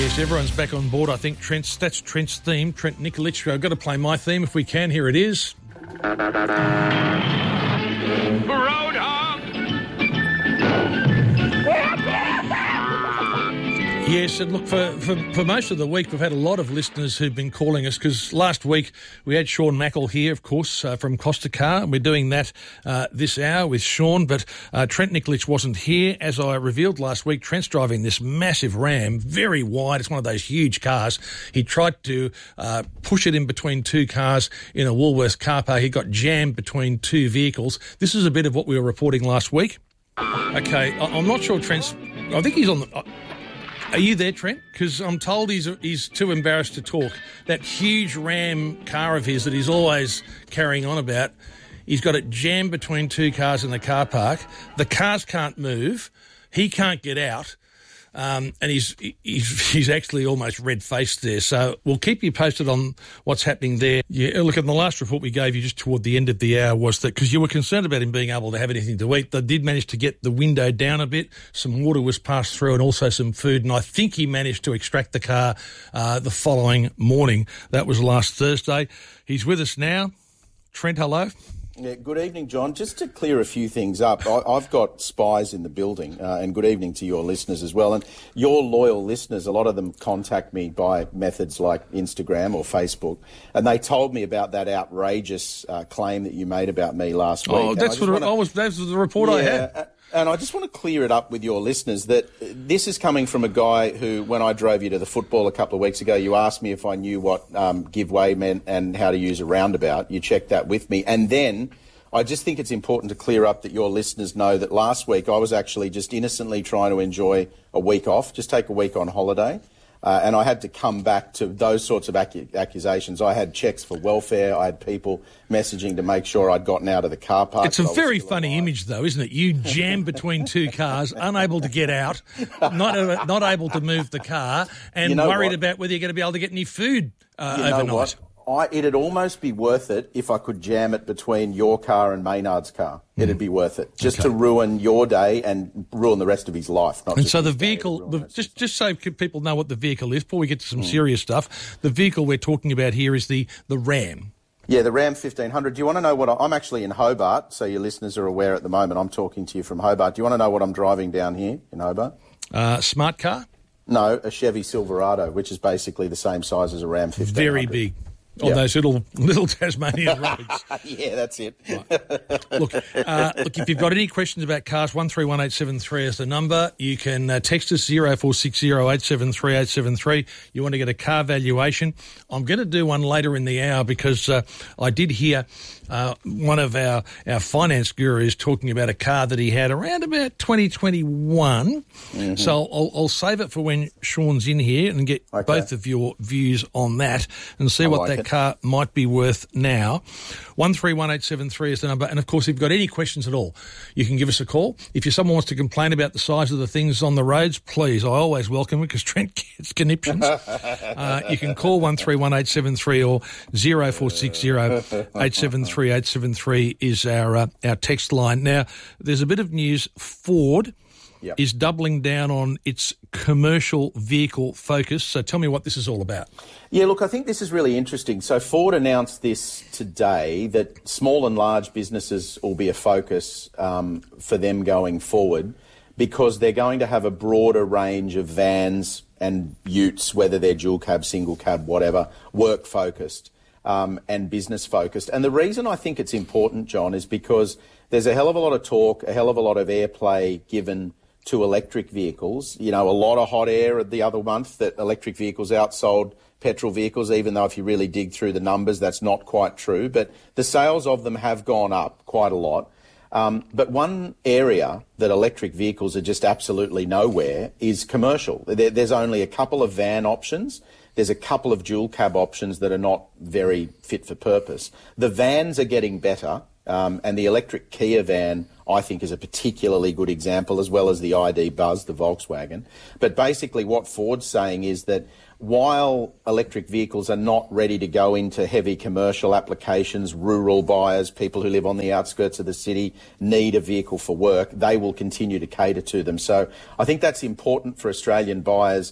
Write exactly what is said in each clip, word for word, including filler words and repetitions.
Yes, everyone's back on board. I think Trent's, that's Trent's theme, Trent Nikolic. I've got to play my theme if we can. Here it is. Yes, and look, for, for, for most of the week, we've had a lot of listeners who've been calling us because last week we had Sean Mackle here, of course, uh, from Costa Car, and we're doing that uh, this hour with Sean, but uh, Trent Nikolic wasn't here. As I revealed last week, Trent's driving this massive Ram, very wide. It's one of those huge cars. He tried to uh, push it in between two cars in a Woolworths car park. He got jammed between two vehicles. This is a bit of what we were reporting last week. Okay, I, I'm not sure Trent's... I think he's on the... Uh, Are you there, Trent? Because I'm told he's he's too embarrassed to talk. That huge Ram car of his that he's always carrying on about, he's got it jammed between two cars in the car park. The cars can't move. He can't get out. Um, and he's, he's he's actually almost red-faced there. So we'll keep you posted on what's happening there. Yeah, look, in the last report we gave you just toward the end of the hour was that because you were concerned about him being able to have anything to eat, they did manage to get the window down a bit. Some water was passed through and also some food. And I think he managed to extract the car uh, the following morning. That was last Thursday. He's with us now. Trent, hello. Yeah, good evening, John. Just to clear a few things up, I, I've got spies in the building, uh, and good evening to your listeners as well. And your loyal listeners, a lot of them contact me by methods like Instagram or Facebook, and they told me about that outrageous uh, claim that you made about me last week. Oh, that's what wanna, I was. That was the report yeah, I had. And I just want to clear it up with your listeners that this is coming from a guy who, when I drove you to the football a couple of weeks ago, you asked me if I knew what um, give way meant and how to use a roundabout. You checked that with me. And then I just think it's important to clear up that your listeners know that last week I was actually just innocently trying to enjoy a week off, just take a week on holiday. Uh, and I had to come back to those sorts of ac- accusations. I had checks for welfare. I had people messaging to make sure I'd gotten out of the car park. It's a very funny alive. image, though, isn't it? You jammed between two cars, unable to get out, not not able to move the car, and you know worried what? about whether you're going to be able to get any food uh, you know overnight. What? I, it'd almost be worth it if I could jam it between your car and Maynard's car. Mm. It'd be worth it, just okay. to ruin your day and ruin the rest of his life. Not and just so the vehicle, the, just just so people know what the vehicle is, before we get to some mm. serious stuff, the vehicle we're talking about here is the, the Ram. Yeah, the Ram fifteen hundred. Do you want to know what I, I'm actually in Hobart, so your listeners are aware at the moment. I'm talking to you from Hobart. Do you want to know what I'm driving down here in Hobart? Uh, smart car? No, a Chevy Silverado, which is basically the same size as a Ram fifteen hundred. Very big. On yep. those little little Tasmanian roads. Yeah, that's it. Right. Look, uh, look. If you've got any questions about cars, one three one eight seven three is the number. You can uh, text us zero four six zero eight seven three eight seven three. You want to get a car valuation? I'm going to do one later in the hour because uh, I did hear uh, one of our our finance gurus talking about a car that he had around about twenty twenty-one. Mm-hmm. So I'll, I'll save it for when Sean's in here and get okay. both of your views on that and see I what like that. It. car might be worth now. one three one eight seven three is the number. And, of course, if you've got any questions at all, you can give us a call. If you're someone wants to complain about the size of the things on the roads, please, I always welcome it because Trent gets conniptions. uh, you can call one three one eight seven three or zero four six zero eight seven three eight seven three is our, uh, our text line. Now, there's a bit of news. Ford Yep. is doubling down on its commercial vehicle focus. So tell me what this is all about. Yeah, look, I think this is really interesting. So Ford announced this today, that small and large businesses will be a focus um, for them going forward because they're going to have a broader range of vans and utes, whether they're dual cab, single cab, whatever, work focused um, and business focused. And the reason I think it's important, John, is because there's a hell of a lot of talk, a hell of a lot of airplay given to electric vehicles. You know, a lot of hot air the other month that electric vehicles outsold petrol vehicles, even though if you really dig through the numbers, that's not quite true. But the sales of them have gone up quite a lot. Um, but one area that electric vehicles are just absolutely nowhere is commercial. There, there's only a couple of van options. There's a couple of dual cab options that are not very fit for purpose. The vans are getting better. Um, and the electric Kia van, I think, is a particularly good example, as well as the I D Buzz, the Volkswagen. But basically what Ford's saying is that while electric vehicles are not ready to go into heavy commercial applications, rural buyers, people who live on the outskirts of the city need a vehicle for work, they will continue to cater to them. So I think that's important for Australian buyers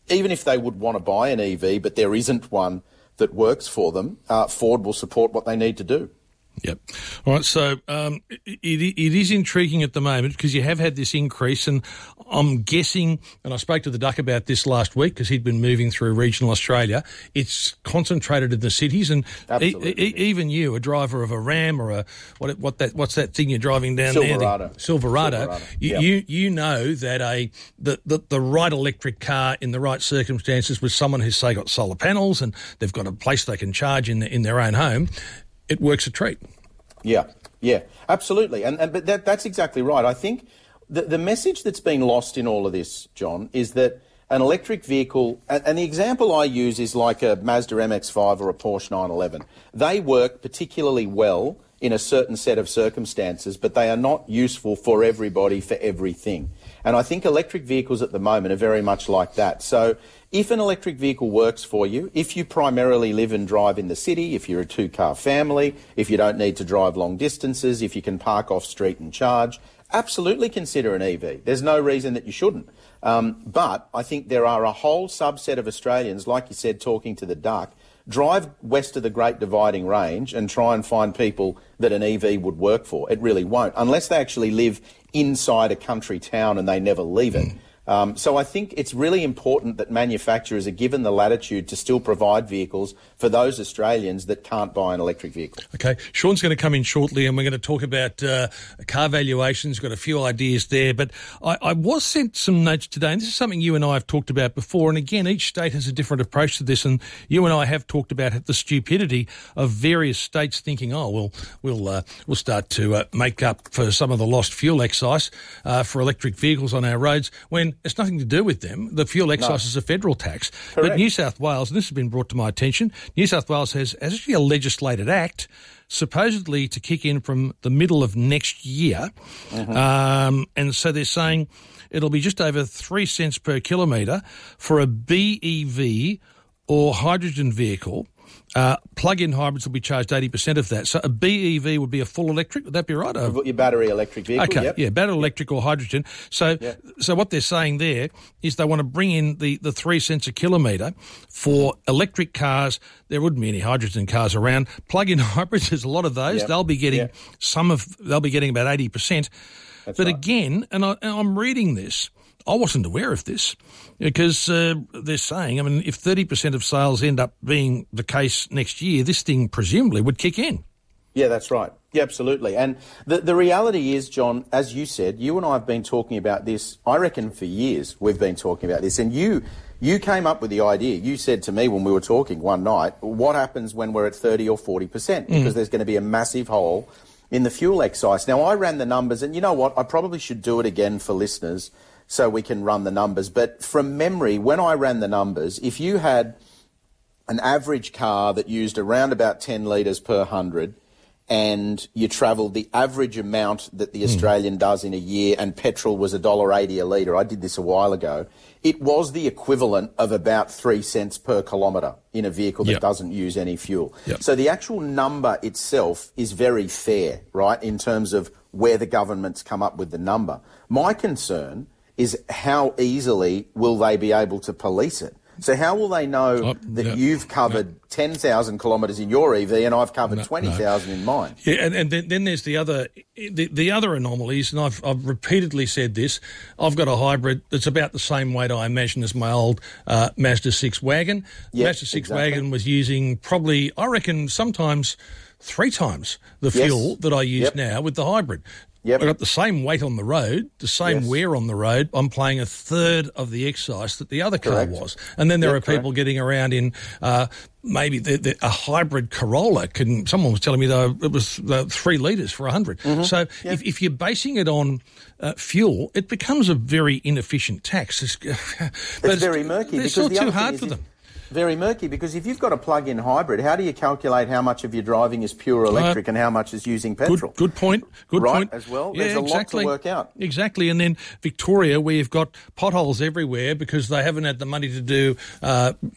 even if they would want to buy an E V, but there isn't one that works for them, uh, Ford will support what they need to do. Yep. All right. So um, it, it is intriguing at the moment because you have had this increase, and I'm guessing, and I spoke to the Duck about this last week because he'd been moving through regional Australia. It's concentrated in the cities, and e- e- even you, a driver of a Ram or a what? What that? What's that thing you're driving down Silverado. there? The Silverado. Silverado. You, yep. you you know that a the, the the right electric car in the right circumstances with someone who's say got solar panels and they've got a place they can charge in in their own home. It works a treat. Yeah, yeah, absolutely. And, and but that, that's exactly right. I think the, the message that's been lost in all of this, John, is that an electric vehicle, and, and the example I use is like a Mazda M X five or a Porsche nine eleven. They work particularly well in a certain set of circumstances, but they are not useful for everybody for everything. And I think electric vehicles at the moment are very much like that. So if an electric vehicle works for you, if you primarily live and drive in the city, if you're a two-car family, if you don't need to drive long distances, if you can park off street and charge, absolutely consider an E V. There's no reason that you shouldn't. Um, but I think there are a whole subset of Australians, like you said, talking to the Duck, drive west of the Great Dividing Range and try and find people that an E V would work for. It really won't, unless they actually live inside a country town and they never leave it. Um, so I think it's really important that manufacturers are given the latitude to still provide vehicles for those Australians that can't buy an electric vehicle. Okay, Sean's going to come in shortly and we're going to talk about uh, car valuations. Got a few ideas there, but I, I was sent some notes today, and this is something you and I have talked about before, and again, each state has a different approach to this, and you and I have talked about the stupidity of various states thinking, oh, well, we'll, uh, we'll start to uh, make up for some of the lost fuel excise uh, for electric vehicles on our roads, when it's nothing to do with them. The fuel excise no. is a federal tax. Correct. But New South Wales, and this has been brought to my attention, New South Wales has, has actually a legislated act supposedly to kick in from the middle of next year. Mm-hmm. Um, and so they're saying it'll be just over three cents per kilometre for a B E V or hydrogen vehicle. Uh, plug-in hybrids will be charged eighty percent of that. So a B E V would be a full electric. Would that be right? Uh, Your battery electric vehicle, Okay, yep. yeah, battery electric or hydrogen. So yep. so what they're saying there is they want to bring in the, the three cents a kilometre for electric cars. There wouldn't be any hydrogen cars around. Plug-in hybrids, there's a lot of those. Yep. They'll be getting yep. some of, they'll be getting about eighty percent. That's but right. again, and, I, and I'm reading this, I wasn't aware of this because uh, they're saying, I mean, if thirty percent of sales end up being the case next year, this thing presumably would kick in. Yeah, that's right. Yeah, absolutely. And the, the reality is, John, as you said, you and I have been talking about this, I reckon for years we've been talking about this. And you you came up with the idea. You said to me when we were talking one night, what happens when we're at thirty or forty percent? Because mm. there's going to be a massive hole in the fuel excise. Now, I ran the numbers, and you know what? I probably should do it again for listeners so we can run the numbers. But from memory, when I ran the numbers, if you had an average car that used around about ten litres per hundred and you travelled the average amount that the Australian mm. does in a year, and petrol was one dollar eighty a litre, I did this a while ago, it was the equivalent of about three cents per kilometre in a vehicle that yep. doesn't use any fuel. Yep. So the actual number itself is very fair, right, in terms of where the government's come up with the number. My concern is how easily will they be able to police it? So how will they know oh, that no, you've covered no. ten thousand kilometres in your E V and I've covered no, twenty thousand no. in mine? Yeah, and, and then, then there's the other the, the other anomalies, and I've, I've repeatedly said this. I've got a hybrid that's about the same weight, I imagine, as my old uh, Mazda six wagon. Yep, Mazda six exactly. wagon was using probably, I reckon, sometimes three times the yes. fuel that I use yep. now with the hybrid. Yep. I've got the same weight on the road, the same yes. wear on the road. I'm paying a third of the excise that the other car correct. was. And then there yep, are people correct. getting around in uh, maybe the, the, a hybrid Corolla. Can, someone was telling me though it was uh, three litres for one hundred. Mm-hmm. So yep. if, if you're basing it on uh, fuel, it becomes a very inefficient tax. It's, but it's very murky. It's because still too hard for them. Very murky, because if you've got a plug-in hybrid, how do you calculate how much of your driving is pure electric uh, and how much is using petrol? Good, good point. Good right, point. as well. Yeah, There's a exactly. lot to work out. Exactly. And then Victoria, where you've got potholes everywhere because they haven't had the money to do uh,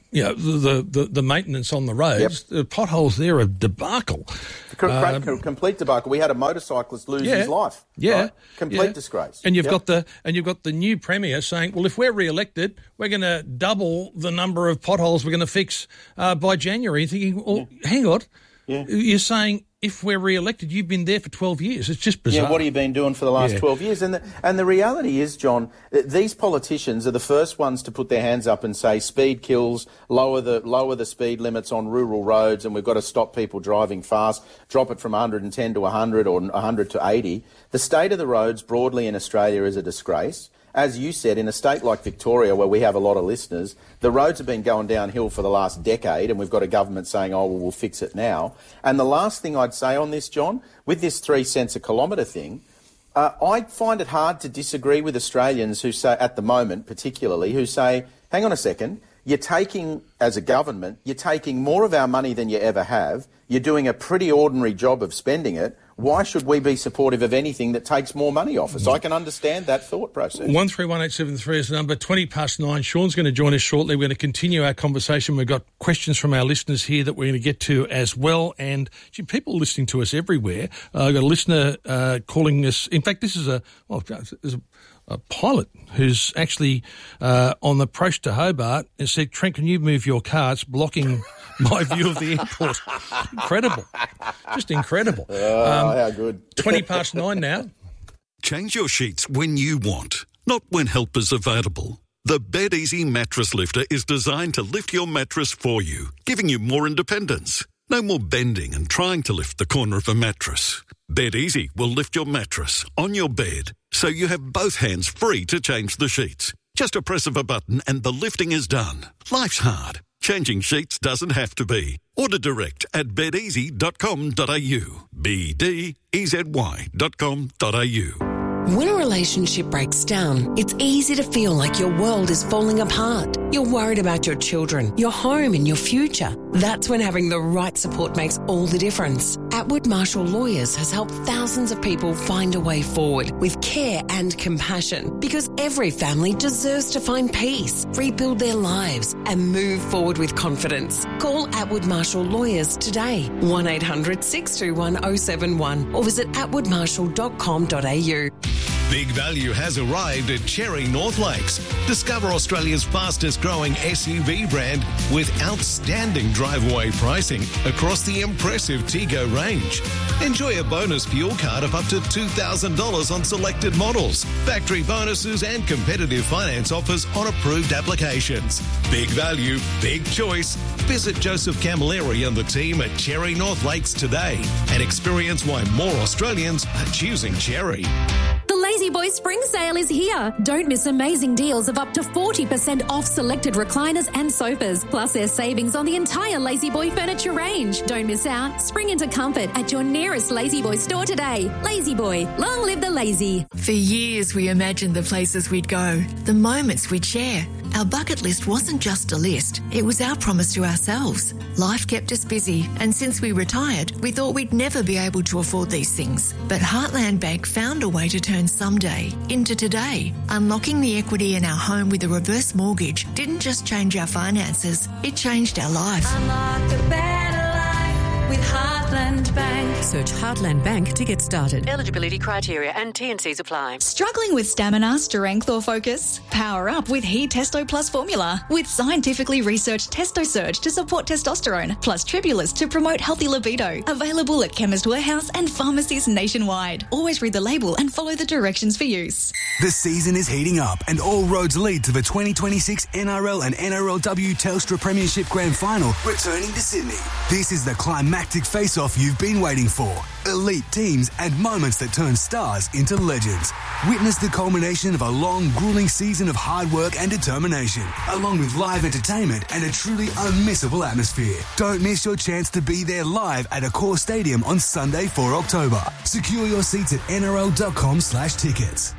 you know, the, the, the maintenance on the roads. Yep. The potholes there are a debacle. Uh, complete debacle. We had a motorcyclist lose yeah, his life. Yeah, right? Complete yeah. disgrace. And you've yep. got the and you've got the new premier saying, well, if we're re-elected, we're going to double the number of potholes we're going to fix uh, by January. You're thinking, well, yeah. hang on, yeah. you're saying if we're re-elected, you've been there for twelve years. It's just bizarre. Yeah, what have you been doing for the last yeah. twelve years? And the, and the reality is, John, these politicians are the first ones to put their hands up and say speed kills, lower the lower the speed limits on rural roads, and we've got to stop people driving fast, drop it from one hundred ten to one hundred or one hundred to eighty. The state of the roads broadly in Australia is a disgrace. As you said, in a state like Victoria, where we have a lot of listeners, the roads have been going downhill for the last decade, and we've got a government saying, oh, well, we'll fix it now. And the last thing I'd say on this, John, with this three cents a kilometre thing, uh, I find it hard to disagree with Australians who say, at the moment particularly, who say, hang on a second, you're taking, as a government, you're taking more of our money than you ever have, you're doing a pretty ordinary job of spending it. Why should we be supportive of anything that takes more money off us? I can understand that thought process. one three one eight seven three is the number. twenty past nine. Sean's going to join us shortly. We're going to continue our conversation. We've got questions from our listeners here that we're going to get to as well. And gee, people listening to us everywhere. Uh, I've got a listener uh, calling us. In fact, this is a, well, there's a, a pilot who's actually uh, on the approach to Hobart and said, Trent, can you move your car? It's blocking my view of the airport. Incredible. Just incredible. Oh, um, how good. twenty past nine now. Change your sheets when you want, not when help is available. The BedEasy Mattress Lifter is designed to lift your mattress for you, giving you more independence. No more bending and trying to lift the corner of a mattress. BedEasy will lift your mattress on your bed, so you have both hands free to change the sheets. Just a press of a button and the lifting is done. Life's hard. Changing sheets doesn't have to be. Order direct at bed easy dot com dot a u. B D E Z Y dot com dot a u. When a relationship breaks down, it's easy to feel like your world is falling apart. You're worried about your children, your home and your future. That's when having the right support makes all the difference. Atwood Marshall Lawyers has helped thousands of people find a way forward with care and compassion, because every family deserves to find peace, rebuild their lives and move forward with confidence. Call Atwood Marshall Lawyers today, one eight hundred six two one oh seven one, or visit atwood marshall dot com dot a u. Big Value has arrived at Cherry North Lakes. Discover Australia's fastest growing S U V brand with outstanding drive-away pricing across the impressive Tego range. Enjoy a bonus fuel card of up to two thousand dollars on selected models, factory bonuses and competitive finance offers on approved applications. Big value, big choice. Visit Joseph Camilleri and the team at Cherry North Lakes today and experience why more Australians are choosing Cherry. The Lazy Boy Spring Sale is here. Don't miss amazing deals of up to forty percent off selected recliners and sofas. Plus, there's savings on the entire Lazy Boy furniture range. Don't miss out. Spring into comfort at your nearest Lazy Boy store today. Lazy Boy, long live the lazy. For years, we imagined the places we'd go, the moments we'd share. Our bucket list wasn't just a list, it was our promise to ourselves. Life kept us busy, and since we retired, we thought we'd never be able to afford these things. But Heartland Bank found a way to turn someday into today. Unlocking the equity in our home with a reverse mortgage didn't just change our finances, it changed our life. Unlock a better life with Heartland Bank. Search Heartland Bank to get started. Eligibility criteria and T and Cs apply. Struggling with stamina, strength or focus? Power up with He Testo Plus formula. With scientifically researched Testo Surge to support testosterone, plus Tribulus to promote healthy libido. Available at Chemist Warehouse and pharmacies nationwide. Always read the label and follow the directions for use. The season is heating up and all roads lead to the twenty twenty-six N R L and N R L W Telstra Premiership Grand Final returning to Sydney. This is the climactic face-off you've been waiting for. Elite teams and moments that turn stars into legends. Witness the culmination of a long, grueling season of hard work and determination, along with live entertainment and a truly unmissable atmosphere. Don't miss your chance to be there live at Accor Stadium on Sunday, the fourth of October. Secure your seats at N R L dot com slash tickets.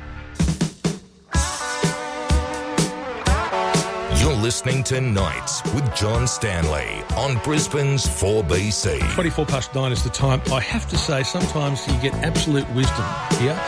You're listening to Nights with John Stanley on Brisbane's four B C. twenty-four past nine is the time. I have to say, sometimes you get absolute wisdom here.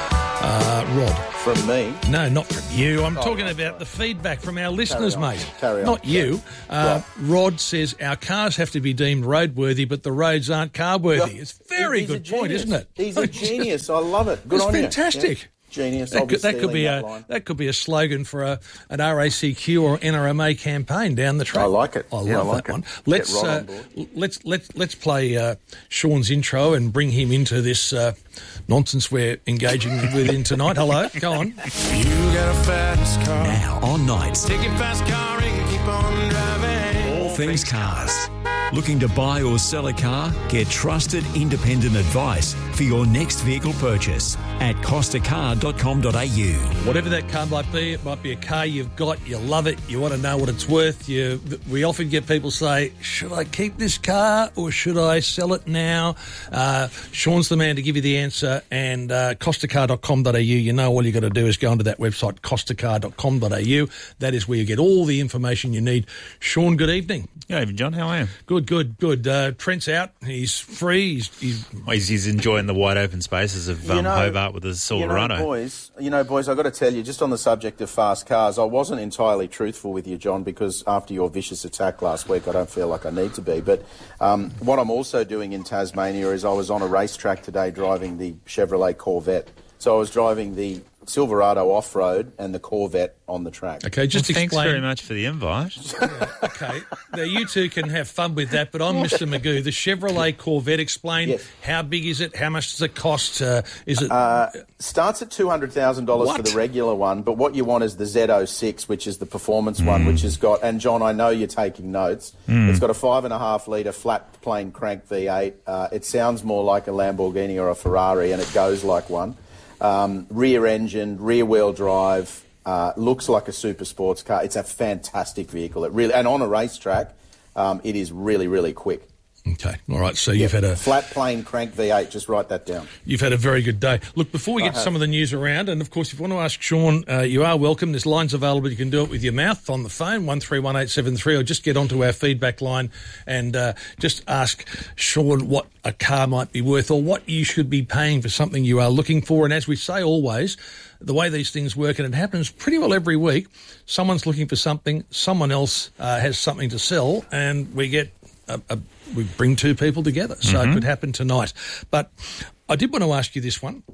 Uh, Rod. From me? No, not from you. I'm Oh, talking right, about right. the feedback from our listeners, on, mate. carry on. Not you. Uh, Rod says our cars have to be deemed roadworthy, but the roads aren't car-worthy. It's a very He's a good point, genius. isn't it? He's a genius. I love it. Good It's on you. fantastic. Yeah. Genius. That I'll be could, that could stealing be that a line. that could be a slogan for a an R A C Q or N R M A campaign down the track. I like it. I Yeah, love I like that it. one. Get Let's Rod uh, on board. let's let's let's play uh, Sean's intro and bring him into this uh, nonsense we're engaging with in tonight. Hello, go on. You got a fast car. Now on Nights. Take your fast car and keep on driving. All things cars. Looking to buy or sell a car? Get trusted independent advice for your next vehicle purchase at costa car dot com dot a u. Whatever that car might be, it might be a car you've got, you love it, you want to know what it's worth. You, we often get people say, should I keep this car or should I sell it now? Uh, Sean's the man to give you the answer, and uh, costa car dot com dot a u. You know, all you got to do is go onto that website, costa car dot com dot a u. That is where you get all the information you need. Sean, good evening. Good evening, John. How are you? Good, good, good. Uh, Trent's out. He's free. He's, he's, he's, he's enjoying the wide open spaces of um, You know- Hobart with his Silverado. You know, boys, you know, boys, I've got to tell you, just on the subject of fast cars, I wasn't entirely truthful with you, John, because after your vicious attack last week, I don't feel like I need to be. But um, what I'm also doing in Tasmania is I was on a racetrack today driving the Chevrolet Corvette. So I was driving the Silverado off-road and the Corvette on the track. Okay, just well, thanks explain. very much for the invite. Yeah, okay, now you two can have fun with that, but I'm Mister Magoo. The Chevrolet Corvette, explain Yes. how big is it? How much does it cost? Uh, is it Uh, starts at two hundred thousand dollars for What? the regular one, but what you want is the Z oh six, which is the performance one, which has got, and John, I know you're taking notes, Mm. it's got a five and a half litre flat plane crank V eight. Uh, it sounds more like a Lamborghini or a Ferrari, and it goes like one. Um, rear engine, rear wheel drive, uh, looks like a super sports car. It's a fantastic vehicle. It really, and on a racetrack, um, it is really, really quick. okay? All right, so you've had a Flat plane crank V eight, just write that down. you've had a very good day. Look, before we I get to have. some of the news around, and of course, if you want to ask Sean, uh, you are welcome. There's lines available. You can do it with your mouth on the phone, one three one eight seven three, or just get onto our feedback line and uh, just ask Sean what a car might be worth or what you should be paying for something you are looking for. And as we say always, the way these things work, and it happens pretty well every week, someone's looking for something, someone else uh, has something to sell, and we get a, a, we bring two people together. So Mm-hmm. it could happen tonight. But I did want to ask you this one.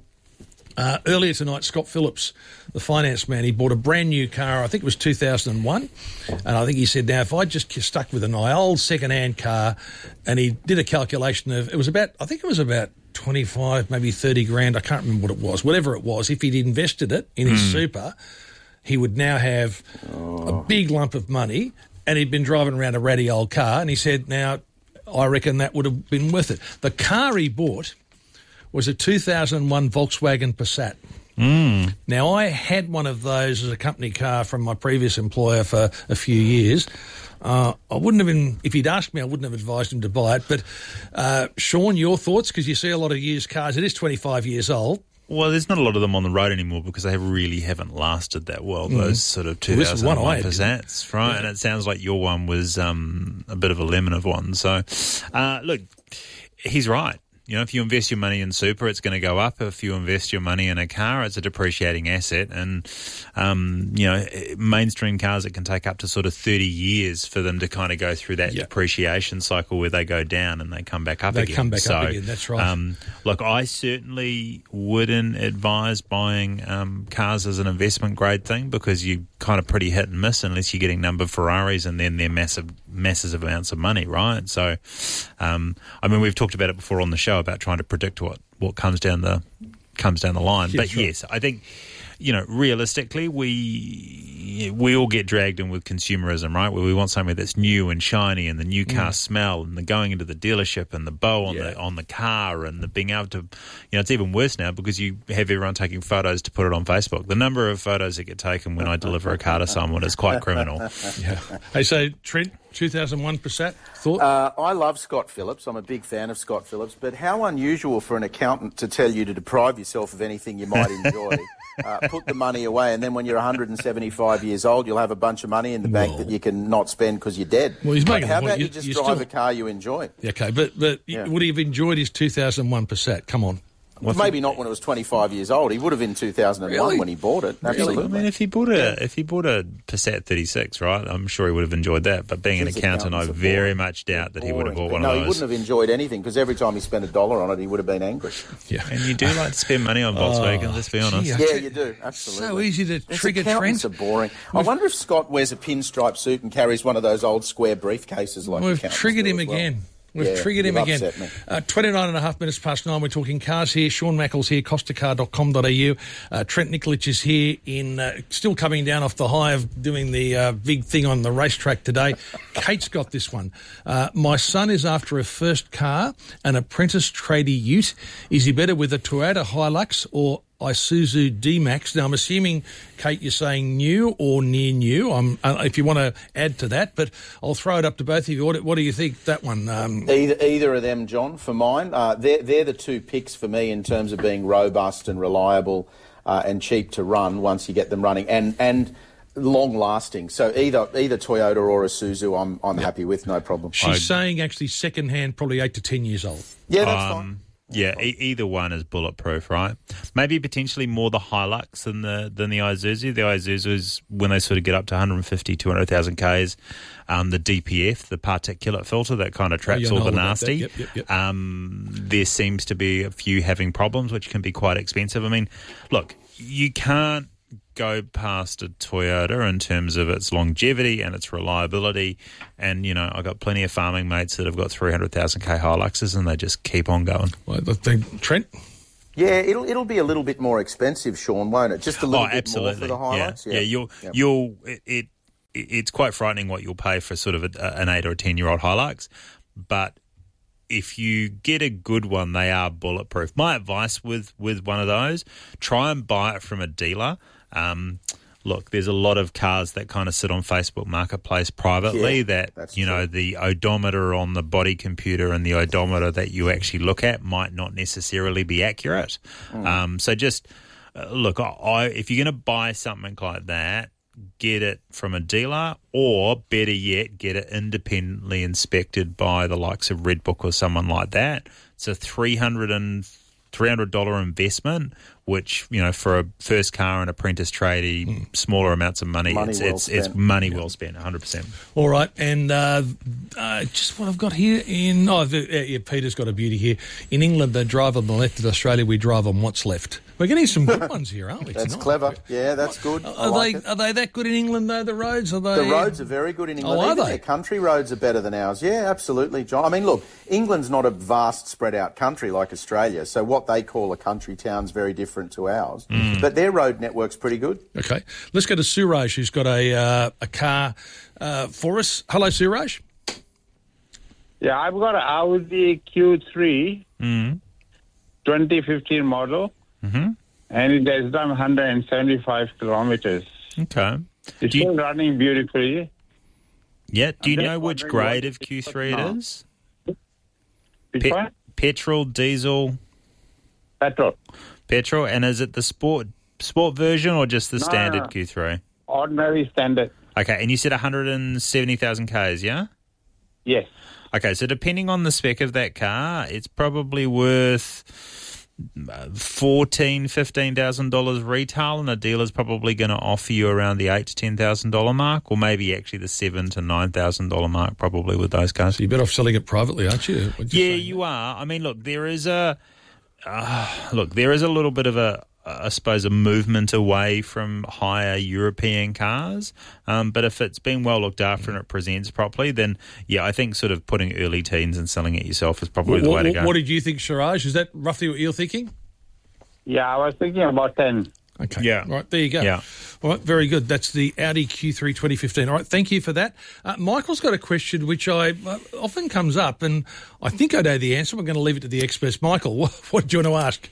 Uh, earlier tonight, Scott Phillips, the finance man, he bought a brand new car. I think it was two thousand one. And I think he said, now, if I just stuck with an old second-hand car, and he did a calculation of, it was about, I think it was about twenty-five, maybe thirty grand. I can't remember what it was. Whatever it was, if he'd invested it in his super, he would now have a big lump of money, and he'd been driving around a ratty old car. And he said, now, I reckon that would have been worth it. The car he bought was a two thousand one Volkswagen Passat. Mm. Now, I had one of those as a company car from my previous employer for a few years. Uh, I wouldn't have been, if he'd asked me, I wouldn't have advised him to buy it. But, uh, Sean, your thoughts? Because you see a lot of used cars. It is twenty-five years old. Well, there's not a lot of them on the road anymore because they really haven't lasted that well, Mm. those sort of Well, this is two thousand one one I had, Passats, right? Yeah. And it sounds like your one was um, a bit of a lemon of one. So, uh, look, he's right. You know, if you invest your money in super, it's going to go up. If you invest your money in a car, it's a depreciating asset. And, um, you know, mainstream cars, it can take up to sort of thirty years for them to kind of go through that Yeah. depreciation cycle where they go down and they come back up They again. come back so, up again, that's right. Um, look, I certainly wouldn't advise buying um, cars as an investment grade thing because you kind of pretty hit and miss unless you're getting number Ferraris and then they're massive, massive amounts of money, right? So, um, I mean, we've talked about it before on the show about trying to predict what, what comes down the comes down the line. Yeah, but sure. yes, I think, you know, realistically, we we all get dragged in with consumerism, right? Where we want something that's new and shiny and the new car Mm. smell and the going into the dealership and the bow on Yeah. the on the car and the being able to, you know, it's even worse now because you have everyone taking photos to put it on Facebook. The number of photos that get taken when I deliver a car to someone is quite criminal. Yeah. Hey, so, Trent, two thousand one Passat, thought? Uh, I love Scott Phillips. I'm a big fan of Scott Phillips. But how unusual for an accountant to tell you to deprive yourself of anything you might enjoy. uh, put the money away, and then when you're one hundred seventy-five years old, you'll have a bunch of money in the bank Well. that you can not spend because you're dead. Well, he's But making how the point. about you, You- just you drive still- a car you enjoy? Okay, but but Yeah. would he have enjoyed his two thousand one Passat? Come on. Maybe not when it was twenty-five years old. He would have in two thousand one Really? when he bought it. Absolutely. I mean, if he bought a if he bought a Passat thirty-six, right, I'm sure he would have enjoyed that. But being an His accountant, I accountants are very boring. much doubt that he would have bought Boring. one no, of he those. wouldn't have enjoyed anything because every time he spent a dollar on it, he would have been angry. Yeah. And you do like to spend money on Volkswagen, Oh, let's be honest. gee, I Yeah, tell- you do. Absolutely. So easy to His trigger accountants Trent. are boring. I wonder if Scott wears a pinstripe suit and carries one of those old square briefcases like We've accountants triggered do him as well. again. We've Yeah, triggered him you've again. upset me. Uh, twenty-nine and a half minutes past nine. We're talking cars here. Sean Mackles here, costa car dot com dot a u. Uh, Trent Nikolic is here, in uh, still coming down off the high of doing the uh, big thing on the racetrack today. Kate's got this one. Uh, my son is after a first car, an apprentice tradie ute. Is he better with a Toyota Hilux or Isuzu D-Max? Now, I'm assuming, Kate, you're saying new or near new. I'm, uh, if you want to add to that, but I'll throw it up to both of you. What, what do you think, that one? Um, Either, either of them, John, for mine. Uh, they're, they're the two picks for me in terms of being robust and reliable uh, and cheap to run once you get them running and, and long-lasting. So either either Toyota or Isuzu, I'm, I'm happy with, no problem. She's I- saying actually second-hand, probably eight to ten years old. Yeah, that's Um, fine. Yeah, e- either one is bulletproof, right? Maybe potentially more the Hilux than the than the Isuzu. The Isuzu's, when they sort of get up to one hundred fifty, two hundred thousand Ks, um, the D P F, the particulate filter that kind of traps Oh, yeah, I all know the all about nasty, that. Yep, yep, yep. Um, there seems to be a few having problems, which can be quite expensive. I mean, look, you can't go past a Toyota in terms of its longevity and its reliability. And, you know, I've got plenty of farming mates that have got three hundred thousand K Hiluxes and they just keep on going. Well, I think, Trent? Yeah, it'll it'll be a little bit more expensive, Sean, won't it? Just a little oh, bit absolutely. more for the yeah. Hilux. Yeah, you'll, Yep. you'll, it, it, it's quite frightening what you'll pay for sort of a, an eight or a ten year old Hilux. But if you get a good one, they are bulletproof. My advice with, with one of those, try and buy it from a dealer. Um, look, there's a lot of cars that kind of sit on Facebook Marketplace privately Yeah, that, that's you know, true. the odometer on the body computer and the odometer that you actually look at might not necessarily be accurate. Mm. Um, so just, uh, look, I, if you're going to buy something like that, get it from a dealer, or better yet, get it independently inspected by the likes of Redbook or someone like that. It's a three hundred dollars investment, which, you know, for a first car and apprentice tradie, mm. smaller amounts of money, Money it's, well it's, it's spent. money well spent, one hundred percent. All right, and uh, uh, just what I've got here in... Oh, the, uh, yeah, Peter's got a beauty here. In England, they drive on the left. In Australia, we drive on what's left. We're getting some good ones here, aren't we? That's tonight? clever. Yeah, that's good. I Are like they it. are they that good in England, though, the roads? Are they... The roads are very good in England. Oh, are Even they? their country roads are better than ours. Yeah, absolutely, John. I mean, look, England's not a vast, spread-out country like Australia, so what they call a country town's very different to ours. Mm. But their road network's pretty good. Okay, let's go to Suraj, who's got a uh, a car uh, for us. Hello, Suraj. Yeah, I've got an Audi Q three, Mm. twenty fifteen model, Mm-hmm. and it has done one hundred seventy-five kilometers. Okay. It's Do you- still running beautifully. Yeah, do you I'm know just which wondering grade what of it Q is three it now. is? Which Pe- one? Petrol, diesel? Petrol. Petrol, and is it the sport sport version or just the No, no, standard no. Q three? Ordinary standard. Okay, and you said one hundred seventy thousand Ks, yeah? Yes. Okay, so depending on the spec of that car, it's probably worth fourteen, fifteen thousand dollars retail, and a dealer's probably going to offer you around the eight to ten thousand dollar mark, or maybe actually the seven to nine thousand dollar mark, probably with those cars. So you're better off selling it privately, aren't you? What you Yeah, saying? you are. I mean, look, there is a uh, look, there is a little bit of a, I suppose, a movement away from higher European cars. Um, but if it's been well looked after and it presents properly, then yeah, I think sort of putting early teens and selling it yourself is probably What, the way to what, go. what did you think, Suraj? Is that roughly what you're thinking? Yeah, I was thinking about ten. Okay. Yeah. All right, there you go. Yeah. All right, very good. That's the Audi Q three twenty fifteen. All right, thank you for that. Uh, Michael's got a question which I uh, often comes up, and I think I know the answer. We're going to leave it to the experts. Michael, what, what do you want to ask?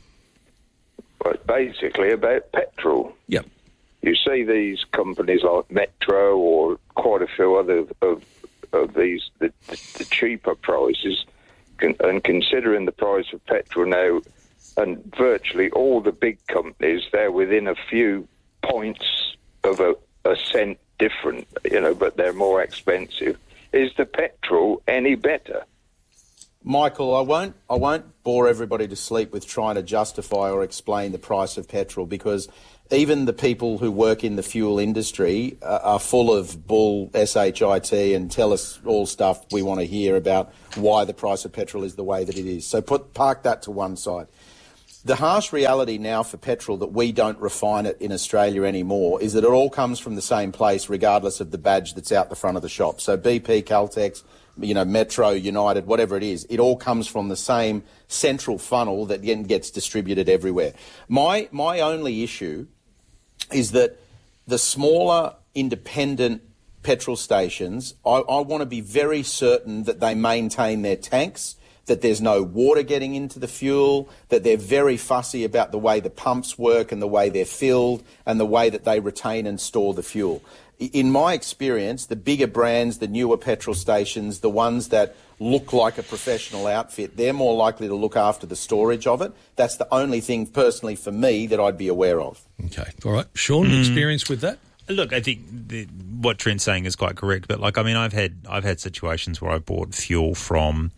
Well, it's basically about petrol. Yep. You see these companies like Metro or quite a few other of, of these, the, the cheaper prices, con, and considering the price of petrol now, and virtually all the big companies, they're within a few points of a, a cent different, you know, but they're more expensive. Is the petrol any better? Michael, I won't I won't bore everybody to sleep with trying to justify or explain the price of petrol, because even the people who work in the fuel industry uh, are full of bull shit and tell us all stuff we want to hear about why the price of petrol is the way that it is. So put park that to one side. The harsh reality now for petrol that we don't refine it in Australia anymore is that it all comes from the same place regardless of the badge that's out the front of the shop. So B P, Caltex, you know, Metro, United, whatever it is, it all comes from the same central funnel that then gets distributed everywhere. My my only issue is that the smaller independent petrol stations, I, I want to be very certain that they maintain their tanks, that there's no water getting into the fuel, that they're very fussy about the way the pumps work and the way they're filled and the way that they retain and store the fuel. In my experience, the bigger brands, the newer petrol stations, the ones that look like a professional outfit, they're more likely to look after the storage of it. That's the only thing, personally, for me, that I'd be aware of. Okay. All right. Sean, mm. experience with that? Look, I think the, what Trent's saying is quite correct. But, like, I mean, I've had I've had situations where I bought fuel from,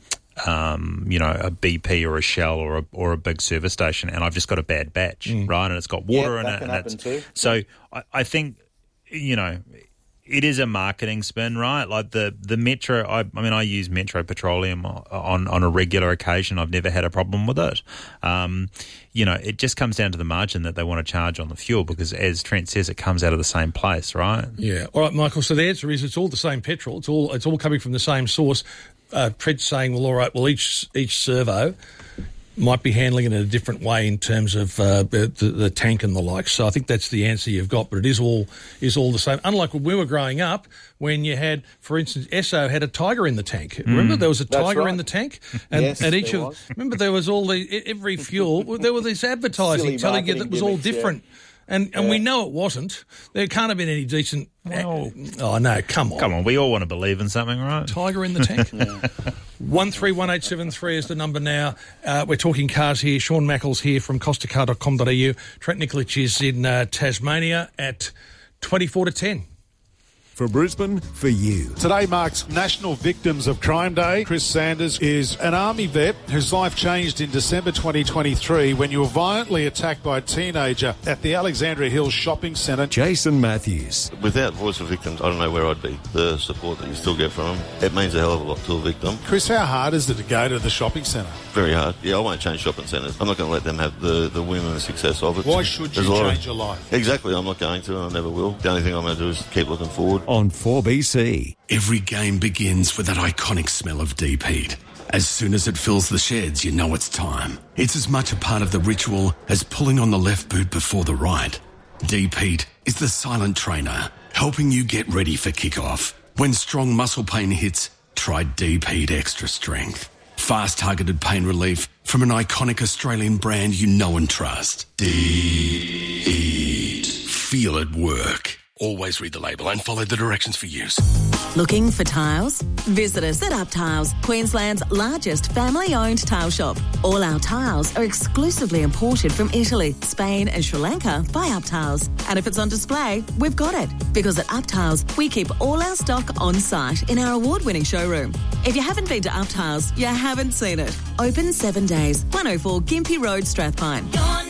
um, you know, a B P or a Shell or a, or a big service station, and I've just got a bad batch, mm. right? And it's got water yeah, in that it. Can and happen it's, too. So I, I think, you know, it is a marketing spin, right? Like the, the Metro, I, I mean, I use Metro Petroleum on, on a regular occasion. I've never had a problem with it. Um, you know, it just comes down to the margin that they want to charge on the fuel because, as Trent says, it comes out of the same place, right? Yeah. All right, Michael, so the answer is it's all the same petrol. It's all it's all coming from the same source. Uh, Trent's saying, well, all right, well, each each servo might be handling it in a different way in terms of uh, the, the tank and the like. So I think that's the answer you've got, but it is all is all the same. Unlike when we were growing up, when you had, for instance, Esso had a tiger in the tank. Mm. Remember there was a That's tiger right. in the tank? And, yes, and each there of was. remember there was all the every fuel there was this advertising Silly telling you that it was all gimmicks, yeah. different. And and Yeah. we know it wasn't. There can't have been any decent... Well, oh, no, come on. Come on, we all want to believe in something, right? Tiger in the tank. one three one eight seven three is the number now. Uh, we're talking cars here. Sean Mackles here from costa car dot com dot a u. Trent Nikolic is in uh, Tasmania at twenty-four to ten. For Brisbane, for you. Today marks National Victims of Crime Day. Chris Sanders is an Army vet whose life changed in December twenty twenty-three when you were violently attacked by a teenager at the Alexandria Hills Shopping Centre. Jason Matthews. Without Voice of Victims, I don't know where I'd be. The support that you still get from them, it means a hell of a lot to a victim. Chris, how hard is it to go to the shopping centre? Very hard. Yeah, I won't change shopping centres. I'm not going to let them have the, the win and the success of it. Why should you There's change your life? Exactly, I'm not going to and I never will. The only thing I'm going to do is keep looking forward. On four B C. Every game begins with that iconic smell of deep heat. As soon as it fills the sheds, you know it's time. It's as much a part of the ritual as pulling on the left boot before the right. Deep heat is the silent trainer, helping you get ready for kickoff. When strong muscle pain hits, try Deep Heat Extra Strength. Fast targeted pain relief from an iconic Australian brand you know and trust. Deep Heat. Feel it work. Always read the label and follow the directions for use. Looking for tiles? Visit us at Up Tiles, Queensland's largest family-owned tile shop. All our tiles are exclusively imported from Italy, Spain and Sri Lanka by Up Tiles. And if it's on display, we've got it. Because at Up Tiles, we keep all our stock on site in our award-winning showroom. If you haven't been to Up Tiles, you haven't seen it. Open seven days, one oh four Gympie Road, Strathpine.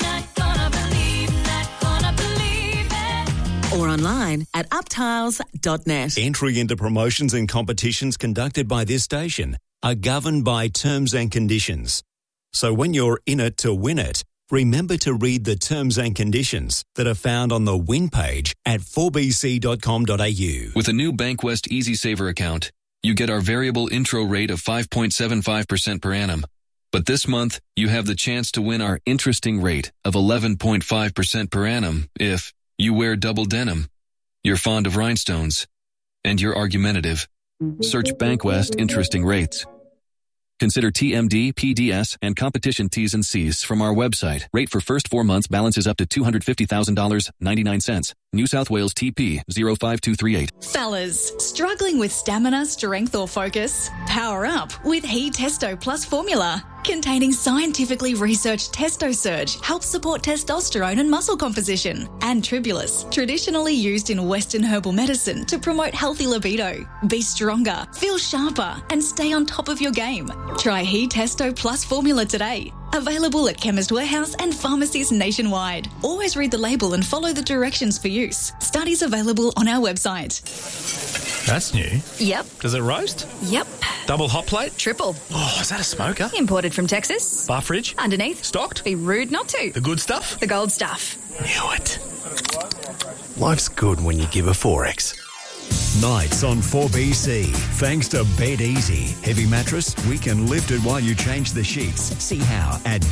Or online at up tiles dot net. Entry into promotions and competitions conducted by this station are governed by terms and conditions. So when you're in it to win it, remember to read the terms and conditions that are found on the win page at four b c dot com dot a u. With a new Bankwest EasySaver account, you get our variable intro rate of five point seven five percent per annum. But this month, you have the chance to win our interesting rate of eleven point five percent per annum if you wear double denim, you're fond of rhinestones, and you're argumentative. Search Bankwest Interesting Rates. Consider T M D, P D S, and competition T's and C's from our website. Rate for first four months balances up to two hundred fifty thousand dollars and ninety-nine cents. New South Wales T P zero five two three eight. Fellas, struggling with stamina, strength or focus? Power up with He Testo Plus Formula. containing scientifically researched TestoSurge, helps support testosterone and muscle composition. And Tribulus, traditionally used in Western herbal medicine to promote healthy libido. Be stronger, feel sharper, and stay on top of your game. Try He Testo Plus formula today. Available at Chemist Warehouse and pharmacies nationwide. Always read the label and follow the directions for use. Studies available on our website. That's new. Yep. Does it roast? Yep. Double hot plate? Triple. Oh, is that a smoker? Imported from Texas. Bar fridge? Underneath. Stocked? Be rude not to. The good stuff? The gold stuff. Knew it. Life's good when you give a Forex. Nights on four B C. Thanks to Bed Easy. Heavy mattress, we can lift it while you change the sheets. See how at